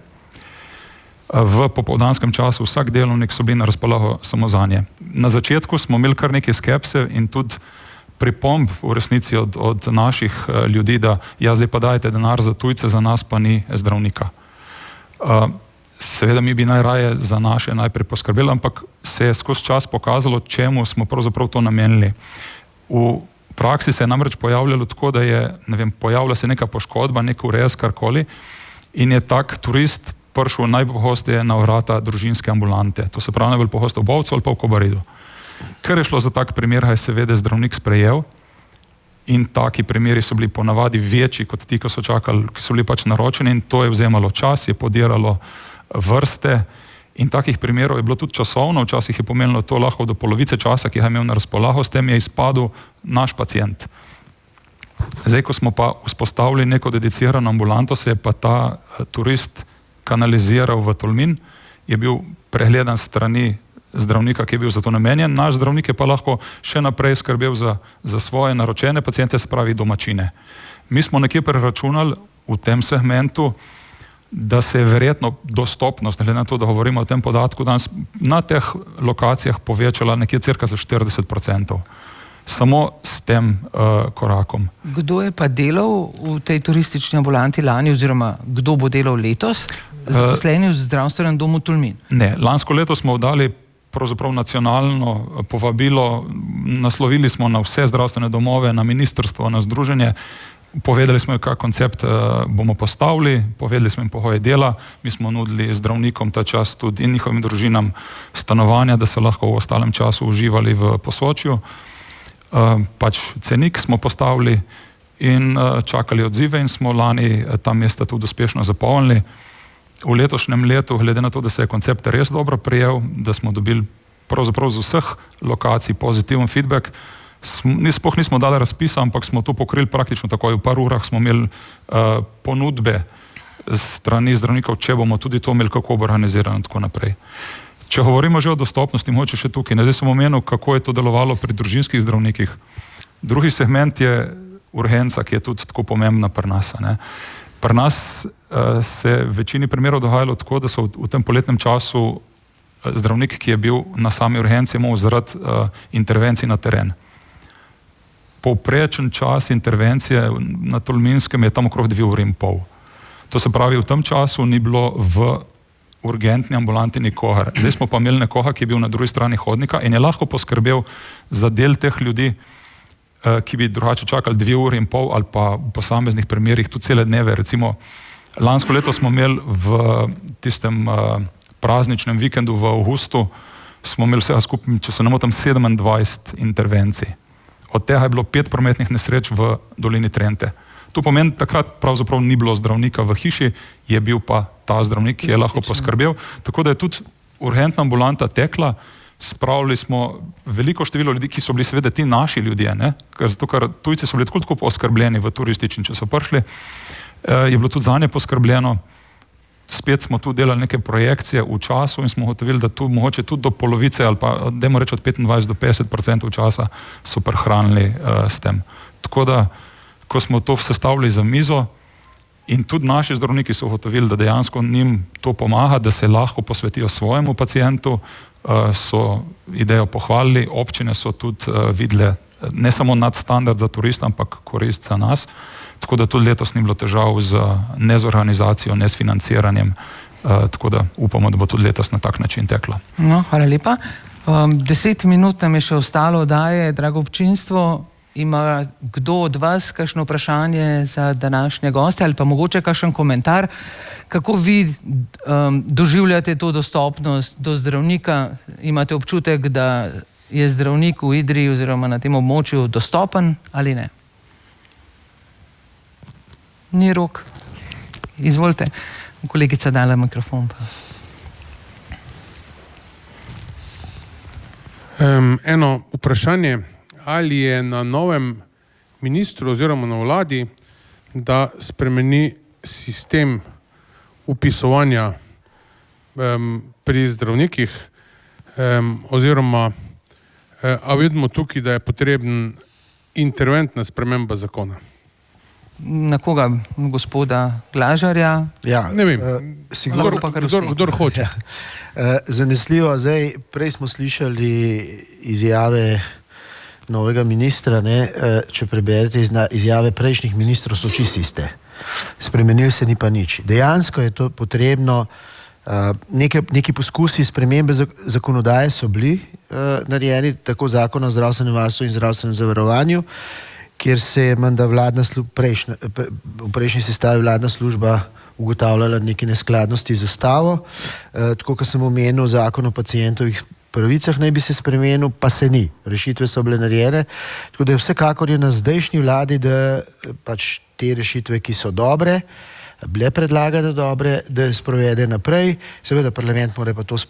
[SPEAKER 5] V popoldanskem času vsak delovnik so bili na razpolago samo zanje. Na začetku smo imeli kar nekaj skepse in tudi pripomb v resnici od naših ljudi, da ja, zdaj pa dajte denar za tujce, za nas pa ni zdravnika. Seveda mi bi najraje za naše najprej poskrbeli, ampak se je skozi čas pokazalo, čemu smo pravzaprav to namenili. V praksi se je namreč pojavljalo tako, da je, ne vem, pojavlja se neka poškodba, nek urez, karkoli, in je tak turist prišel najpogosteje na vrata družinske ambulante. To se pravi najbolj pogosto v Bovcu ali pa v Kobaridu. Ker je šlo za tak primer, ga je seveda zdravnik sprejel in taki primeri so bili ponavadi večji kot ti, ki so čakali, ki so bili pač naročeni, in to je vzemalo čas, je podiralo vrste in takih primerov je bilo tudi časovno, včasih je pomenilo to lahko do polovice časa, ki ga je imel na razpolago, s tem je izpadel naš pacient. Zdaj, ko smo pa vzpostavili neko dedicirano ambulanto, se je pa ta turist kanaliziral v Tolmin, je bil pregledan strani zdravnika, ki je bil za to namenjen, naš zdravnik je pa lahko še naprej skrbel za svoje naročene paciente, se pravi domačine. Mi smo nekje preračunali v tem segmentu, da se je verjetno dostopnost, glede na to, da govorimo o tem podatku, danes na teh lokacijah povečala nekje cirka za 40%. Samo s tem korakom.
[SPEAKER 2] Kdo je pa delal v tej turistični ambulanti lani oziroma kdo bo delal letos? Zaposleni v zdravstvenem domu Tolmin?
[SPEAKER 5] Ne, lansko leto smo dali pravzaprav nacionalno povabilo, naslovili smo na vse zdravstvene domove, na ministrstvo, na združenje, povedali smo, kak koncept bomo postavili, povedali smo jim pogoje dela, mi smo nudili zdravnikom ta čas tudi in njihovim družinam stanovanja, da so lahko v ostalem času uživali v Posočju. Pač cenik smo postavili in čakali odzive in smo lani ta mesta tudi uspešno zapolnili. V letošnjem letu, glede na to, da se je koncept res dobro prijel, da smo dobili pravzaprav z vseh lokacij pozitiven feedback, sploh nismo dali razpisa, ampak smo to pokrili praktično takoj. V par urah smo imeli ponudbe strani zdravnikov, če bomo tudi to imeli, kako bo organizirano in tako naprej. Če govorimo že o dostopnosti, mogoče še tukaj, zdaj sem omenil, kako je to delovalo pri družinskih zdravnikih. Drugi segment je urgenca, ki je tudi tako pomembna pri nas. Pri nas se v večini primerov dogajalo tako, da so v tem poletnem času zdravnik, ki je bil na sami urgenci, imel zaradi intervencij na teren. Povprečen čas intervencije na Tolminskem je tam okrog 2,5 ure. To se pravi, v tem času ni bilo v urgentni ambulanti nikogar. Zdaj smo pa imeli nekoga, ki je bil na drugi strani hodnika in je lahko poskrbel za del teh ljudi, ki bi drugače čakali 2,5 ure ali pa v posameznih primerih tudi cele dneve. Recimo, lansko leto smo imeli v tistem prazničnem vikendu v avgustu, smo imeli vsega skupaj, če se ne motim, 27 intervencij. Od tega je bilo 5 prometnih nesreč v dolini Trente. To pomeni, takrat pravzaprav ni bilo zdravnika v hiši, je bil pa ta zdravnik, ki je lahko poskrbel. Tako da je tudi urgentna ambulanta tekla, spravili smo veliko število ljudi, ki so bili seveda ti naši ljudje, ne? Zato ker tujci so bili tako oskrbljeni v turistični, če so prišli, je bilo tudi zanje poskrbljeno. Spet smo tu delali neke projekcije v času in smo ugotovili, da tu mogoče tudi do polovice ali pa, dajmo reči, od 25 do 50% časa so prehranili s tem. Tako da, ko smo to sestavili za mizo in tudi naši zdravniki so ugotovili, da dejansko njim to pomaga, da se lahko posvetijo svojemu pacientu, so idejo pohvalili, občine so tudi videle ne samo nadstandard za turista, ampak korist za nas. Tako da tudi letos ni bilo težav ne z organizacijo, ne s financiranjem, tako da upamo, da bo tudi letos na tak način teklo.
[SPEAKER 2] No, hvala lepa. 10 minut nam je še ostalo oddaje, drago občinstvo. Ima kdo od vas kakšno vprašanje za današnje goste ali pa mogoče kakšen komentar, kako vi doživljate to dostopnost do zdravnika? Imate občutek, da je zdravnik v Idriji oziroma na tem območju dostopen ali ne? Ni rok. Izvolite. Kolegica dala mikrofon.
[SPEAKER 6] Eno vprašanje, ali je na novem ministru oziroma na vladi, da spremeni sistem upisovanja pri zdravnikih, oziroma a vidimo tukaj, da je potreben interventna sprememba zakona.
[SPEAKER 2] Na koga? Gospoda Glažarja?
[SPEAKER 1] Ja,
[SPEAKER 6] ne vem, kdor hoče.
[SPEAKER 1] Ja. Zanesljivo, zdaj, prej smo slišali izjave novega ministra, ne? Če preberete izjave prejšnjih ministrov, so čisto iste. Spremenili se ni pa nič. Dejansko je to potrebno, neki poskusi spremembe zakonodaje so bili narejeni, tako Zakon o zdravstvenem varstvu in zdravstvenem zavarovanju, kjer se je menda v prejšnji sestavi vladna služba ugotavljala neke neskladnosti z ustavo. Tako, kot sem omenil, Zakon o pacientovih pravicah naj bi se spremenil, pa se ni. Rešitve so bile narejene. Tako da je vsekakor na zdajšnji vladi, da pač te rešitve, ki so dobre, bile predlagane dobre, da sprovede naprej. Seveda parlament mora pa to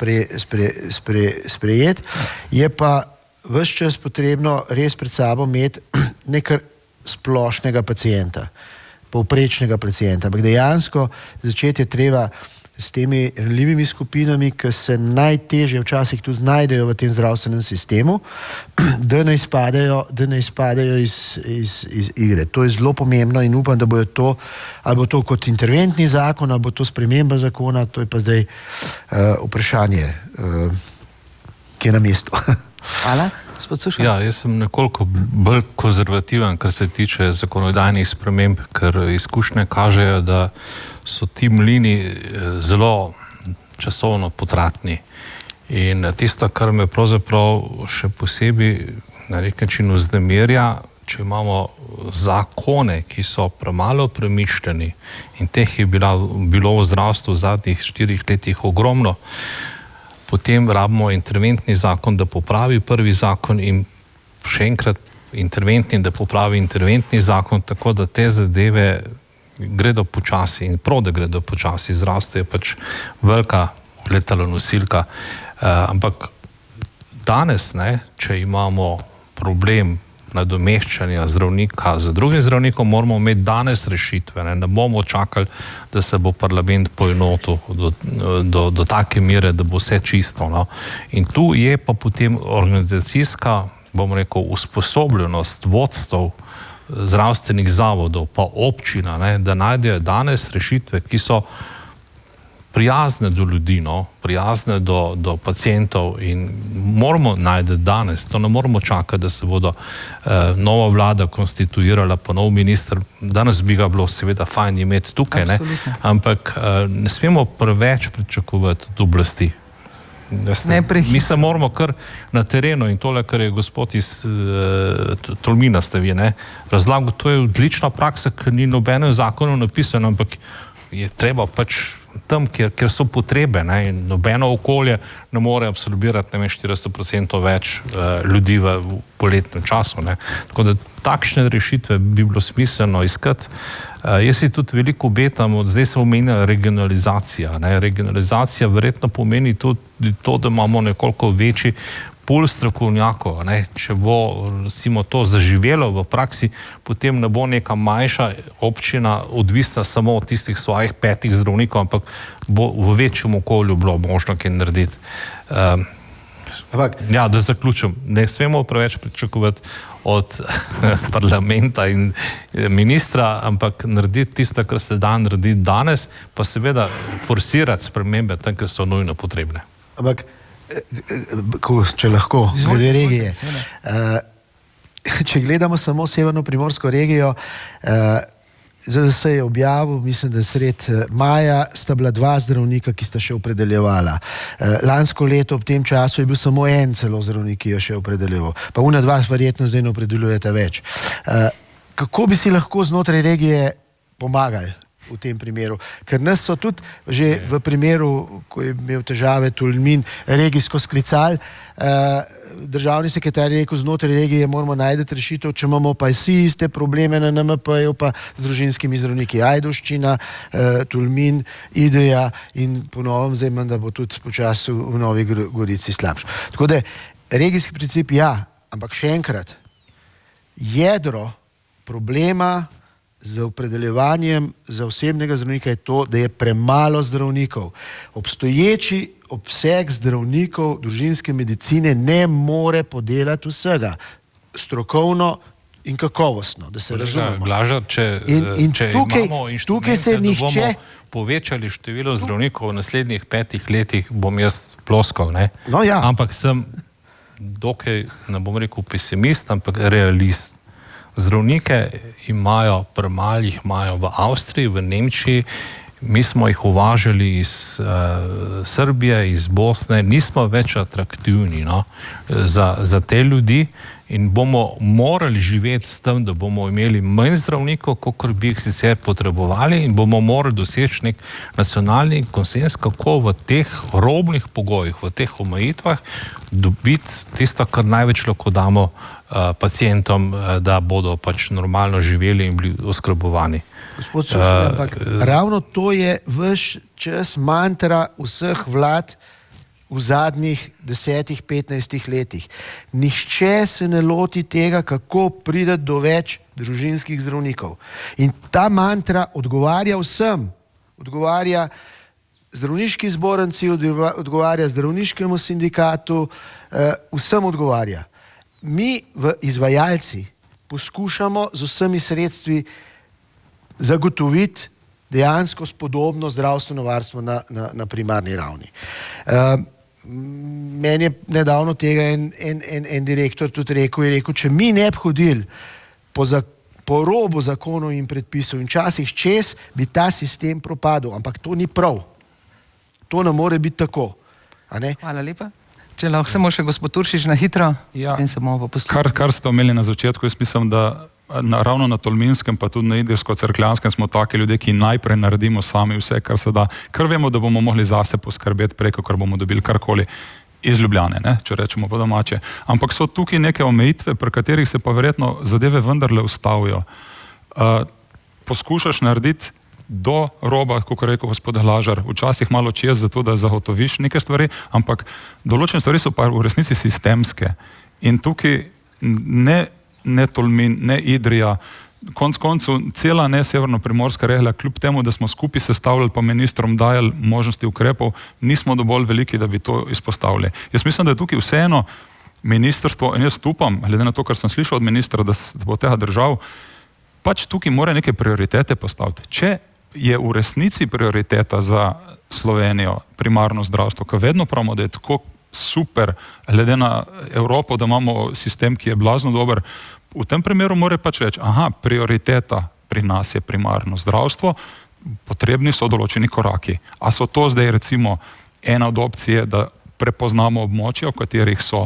[SPEAKER 1] sprejeti. Je pa ves čas potrebno res pred sabo imeti nekaj splošnega pacienta, povprečnega pacienta. Ampak dejansko začeti je treba s temi ranljivimi skupinami, ki se najtežje včasih tu znajdejo v tem zdravstvenem sistemu, da ne izpadajo iz igre. To je zelo pomembno in upam, da bojo to, ali bo to kot interventni zakon, ali bo to sprememba zakona, to je pa zdaj vprašanje, ki je na mestu.
[SPEAKER 2] Hvala.
[SPEAKER 3] Ja, jaz sem nekoliko bolj konzervativen, kar se tiče zakonodajnih sprememb, ker izkušnje kažejo, da so ti mlini zelo časovno potratni. In tisto, kar me pravzaprav še posebej na nek način vznemirja, če imamo zakone, ki so premalo premišljeni, in teh je bilo v zdravstvu v zadnjih 4 letih ogromno, potem rabimo interventni zakon, da popravi prvi zakon in še enkrat interventni, da popravi interventni zakon, tako da te zadeve gredo počasi in prav, da gredo počasi. Zdravstvo je pač velika letalonosilka. Ampak danes, če imamo problem nadomeščanja zdravnika z drugim zdravnikom, moramo imeti danes rešitve. Ne bomo čakali, da se bo parlament poenotil do take mere, da bo vse čisto. No. In tu je pa potem organizacijska, bomo rekel, usposobljenost vodstev zdravstvenih zavodov, pa občina, da najdejo danes rešitve, ki so prijazne do ljudi, prijazne do pacientov in moramo najti danes. To ne moramo čakati, da se bodo nova vlada konstituirala, pa nov minister. Danes bi ga bilo seveda fajn imeti tukaj, ampak ne smemo preveč pričakovati od oblasti. Mi se moramo kar na terenu in tole, kar je gospod iz Tolmina razlagal, to je odlična praksa, ker ni nobenem zakonu napisano, ampak je treba pač tam, kjer so potrebe, ne, in nobeno okolje ne more absorbirati 400% več ljudi v poletnem času. Ne. Tako da takšne rešitve bi bilo smiselno iskati. Jaz si tudi veliko obetam, zdaj se omenja regionalizacija. Ne. Regionalizacija verjetno pomeni tudi to, da imamo nekoliko večji pol strokovnjakov. Ne. Če bo recimo to zaživelo v praksi, potem ne bo neka manjša občina odvisna samo od tistih svojih 5 zdravnikov, ampak bo v večjem okolju bilo možno kaj narediti. Ja, da zaključim. Ne smemo preveč pričakovati od parlamenta in ministra, ampak narediti tisto, kar se da narediti danes, pa seveda forsirati spremembe tam, ker so nujno potrebne.
[SPEAKER 1] Ampak, če lahko, glede regije. Če gledamo samo severno primorsko regijo, ZDS je objavil, mislim, da sred maja sta bila 2 zdravnika, ki sta še opredeljevala. Lansko leto ob tem času je bil samo 1 celo zdravnik, ki je še opredeljeval. Pa una 2 verjetno zdaj ne opredeljujete več. Kako bi si lahko znotraj regije pomagali v tem primeru? Ker nas so tudi že v primeru, ko je imel težave Tolmin, regijsko sklicali, državni sekretar je rekel, znotraj regije moramo najti rešitev, če imamo pa vsi iste probleme na NMP-ju, pa z družinskimi zdravniki. Ajdovščina, Tolmin, Idrija in po novem zdaj imam, da bo tudi počasi v Novi Gorici slabše. Tako da, regijski princip ja, ampak še enkrat, jedro problema z opredeljevanjem za osebnega zdravnika je to, da je premalo zdravnikov. Obstoječi obseg zdravnikov družinske medicine ne more podelati vsega. Strokovno in kakovostno, da se razumemo.
[SPEAKER 3] Glažar, če imamo inštrumente, da bomo povečali število zdravnikov v naslednjih 5 letih, bom jaz ploskal, ne?
[SPEAKER 1] No, ja.
[SPEAKER 3] Ampak sem dokaj, ne bom rekel pesimist, ampak realist. Zdravnike imajo premalo, jih imajo v Avstriji, v Nemčiji, mi smo jih uvažali iz Srbije, iz Bosne, nismo več atraktivni, no, za te ljudi in bomo morali živeti s tem, da bomo imeli manj zdravnikov, kakor bi jih sicer potrebovali, in bomo morali doseči nek nacionalni konsens, kako v teh robnih pogojih, v teh omejitvah dobiti tisto, kar največ lahko damo pacientom, da bodo pač normalno živeli in bili oskrbovani.
[SPEAKER 1] Gospod Sušelj, ampak ravno to je ves čas mantra vseh vlad v zadnjih 10-15 letih. Nihče se ne loti tega, kako priti do več družinskih zdravnikov. In ta mantra odgovarja vsem. Odgovarja zdravniški zbornici, odgovarja zdravniškemu sindikatu, vsem odgovarja. Mi v izvajalci poskušamo z vsemi sredstvi zagotoviti dejansko spodobno zdravstveno varstvo na primarni ravni. Meni je nedavno tega en direktor tudi rekel, če mi ne bi hodili po robu zakonov in predpisov in časih čez, bi ta sistem propadel, ampak to ni prav. To ne more biti tako. A ne?
[SPEAKER 2] Hvala lepa. Če lahko samo še gospod Turšič na hitro, in se bomo pa poslušali.
[SPEAKER 5] Kar ste omenili na začetku, jaz mislim, da ravno na Tolminskem, pa tudi na Idrijsko-Cerkljanskem smo taki ljudje, ki najprej naredimo sami vse, kar se da, ker vemo, da bomo mogli zase poskrbeti preko, kar bomo dobili karkoli iz Ljubljane, ne, če rečemo po domače. Ampak so tukaj neke omejitve, pri katerih se pa verjetno zadeve vendarle ustavijo. Poskušaš narediti do roba, kako rekel gospod Glažar, včasih malo čez za to, da zagotoviš neke stvari, ampak določene stvari so pa v resnici sistemske. In tukaj ne Tolmin, ne Idrija, konc koncu cela ne severno-primorska regija, kljub temu, da smo skupaj sestavljali pa ministrom dajali možnosti ukrepov, nismo dovolj veliki, da bi to izpostavili. Jaz mislim, da je tukaj vseeno ministrstvo, in jaz upam, glede na to, kar sem slišal od ministra, da bo tega držal, pač tukaj mora neke prioritete postaviti. Če je v resnici prioriteta za Slovenijo primarno zdravstvo, ker vedno pravimo, da je tako super, glede na Evropo, da imamo sistem, ki je blazno dober, v tem primeru mora pač reči, prioriteta pri nas je primarno zdravstvo, potrebni so določeni koraki. A so to zdaj recimo ena od opcije, da prepoznamo območja, v katerih so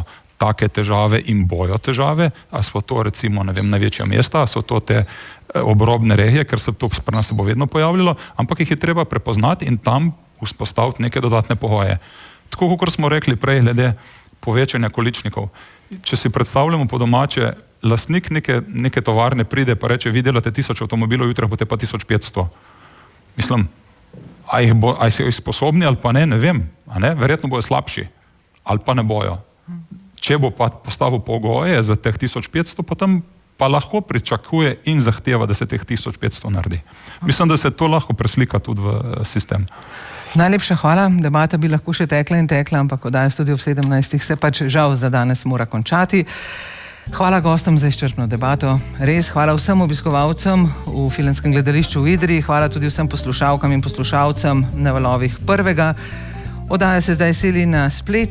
[SPEAKER 5] take težave in bojo težave, a so to recimo, ne vem, največja mesta, a so to te obrobne regije, ker se to pri nas bo vedno pojavljalo, ampak jih je treba prepoznati in tam vzpostaviti neke dodatne pogoje. Tako kot smo rekli prej, glede povečanja količnikov. Če si predstavljamo po domače, lastnik neke tovarne pride pa reče, vi delate 1000 avtomobilov, jutra boste pa 1500. Mislim, a so jih sposobni ali pa ne vem, a ne? Verjetno bojo slabši ali pa ne bojo. Če bo pa postavil pogoje za teh 1500, potem pa lahko pričakuje in zahteva, da se teh 1500 naredi. Mislim, da se to lahko preslika tudi v sistem.
[SPEAKER 2] Najlepša hvala. Debata bi lahko še tekla in tekla, ampak oddaja Studio ob 17 se pač žal za danes mora končati. Hvala gostom za izčrpno debato. Res, hvala vsem obiskovalcem v Filmskem gledališču v Idriji, hvala tudi vsem poslušalkam in poslušalcem na valovih Prvega. Oddaja se zdaj seli na splet.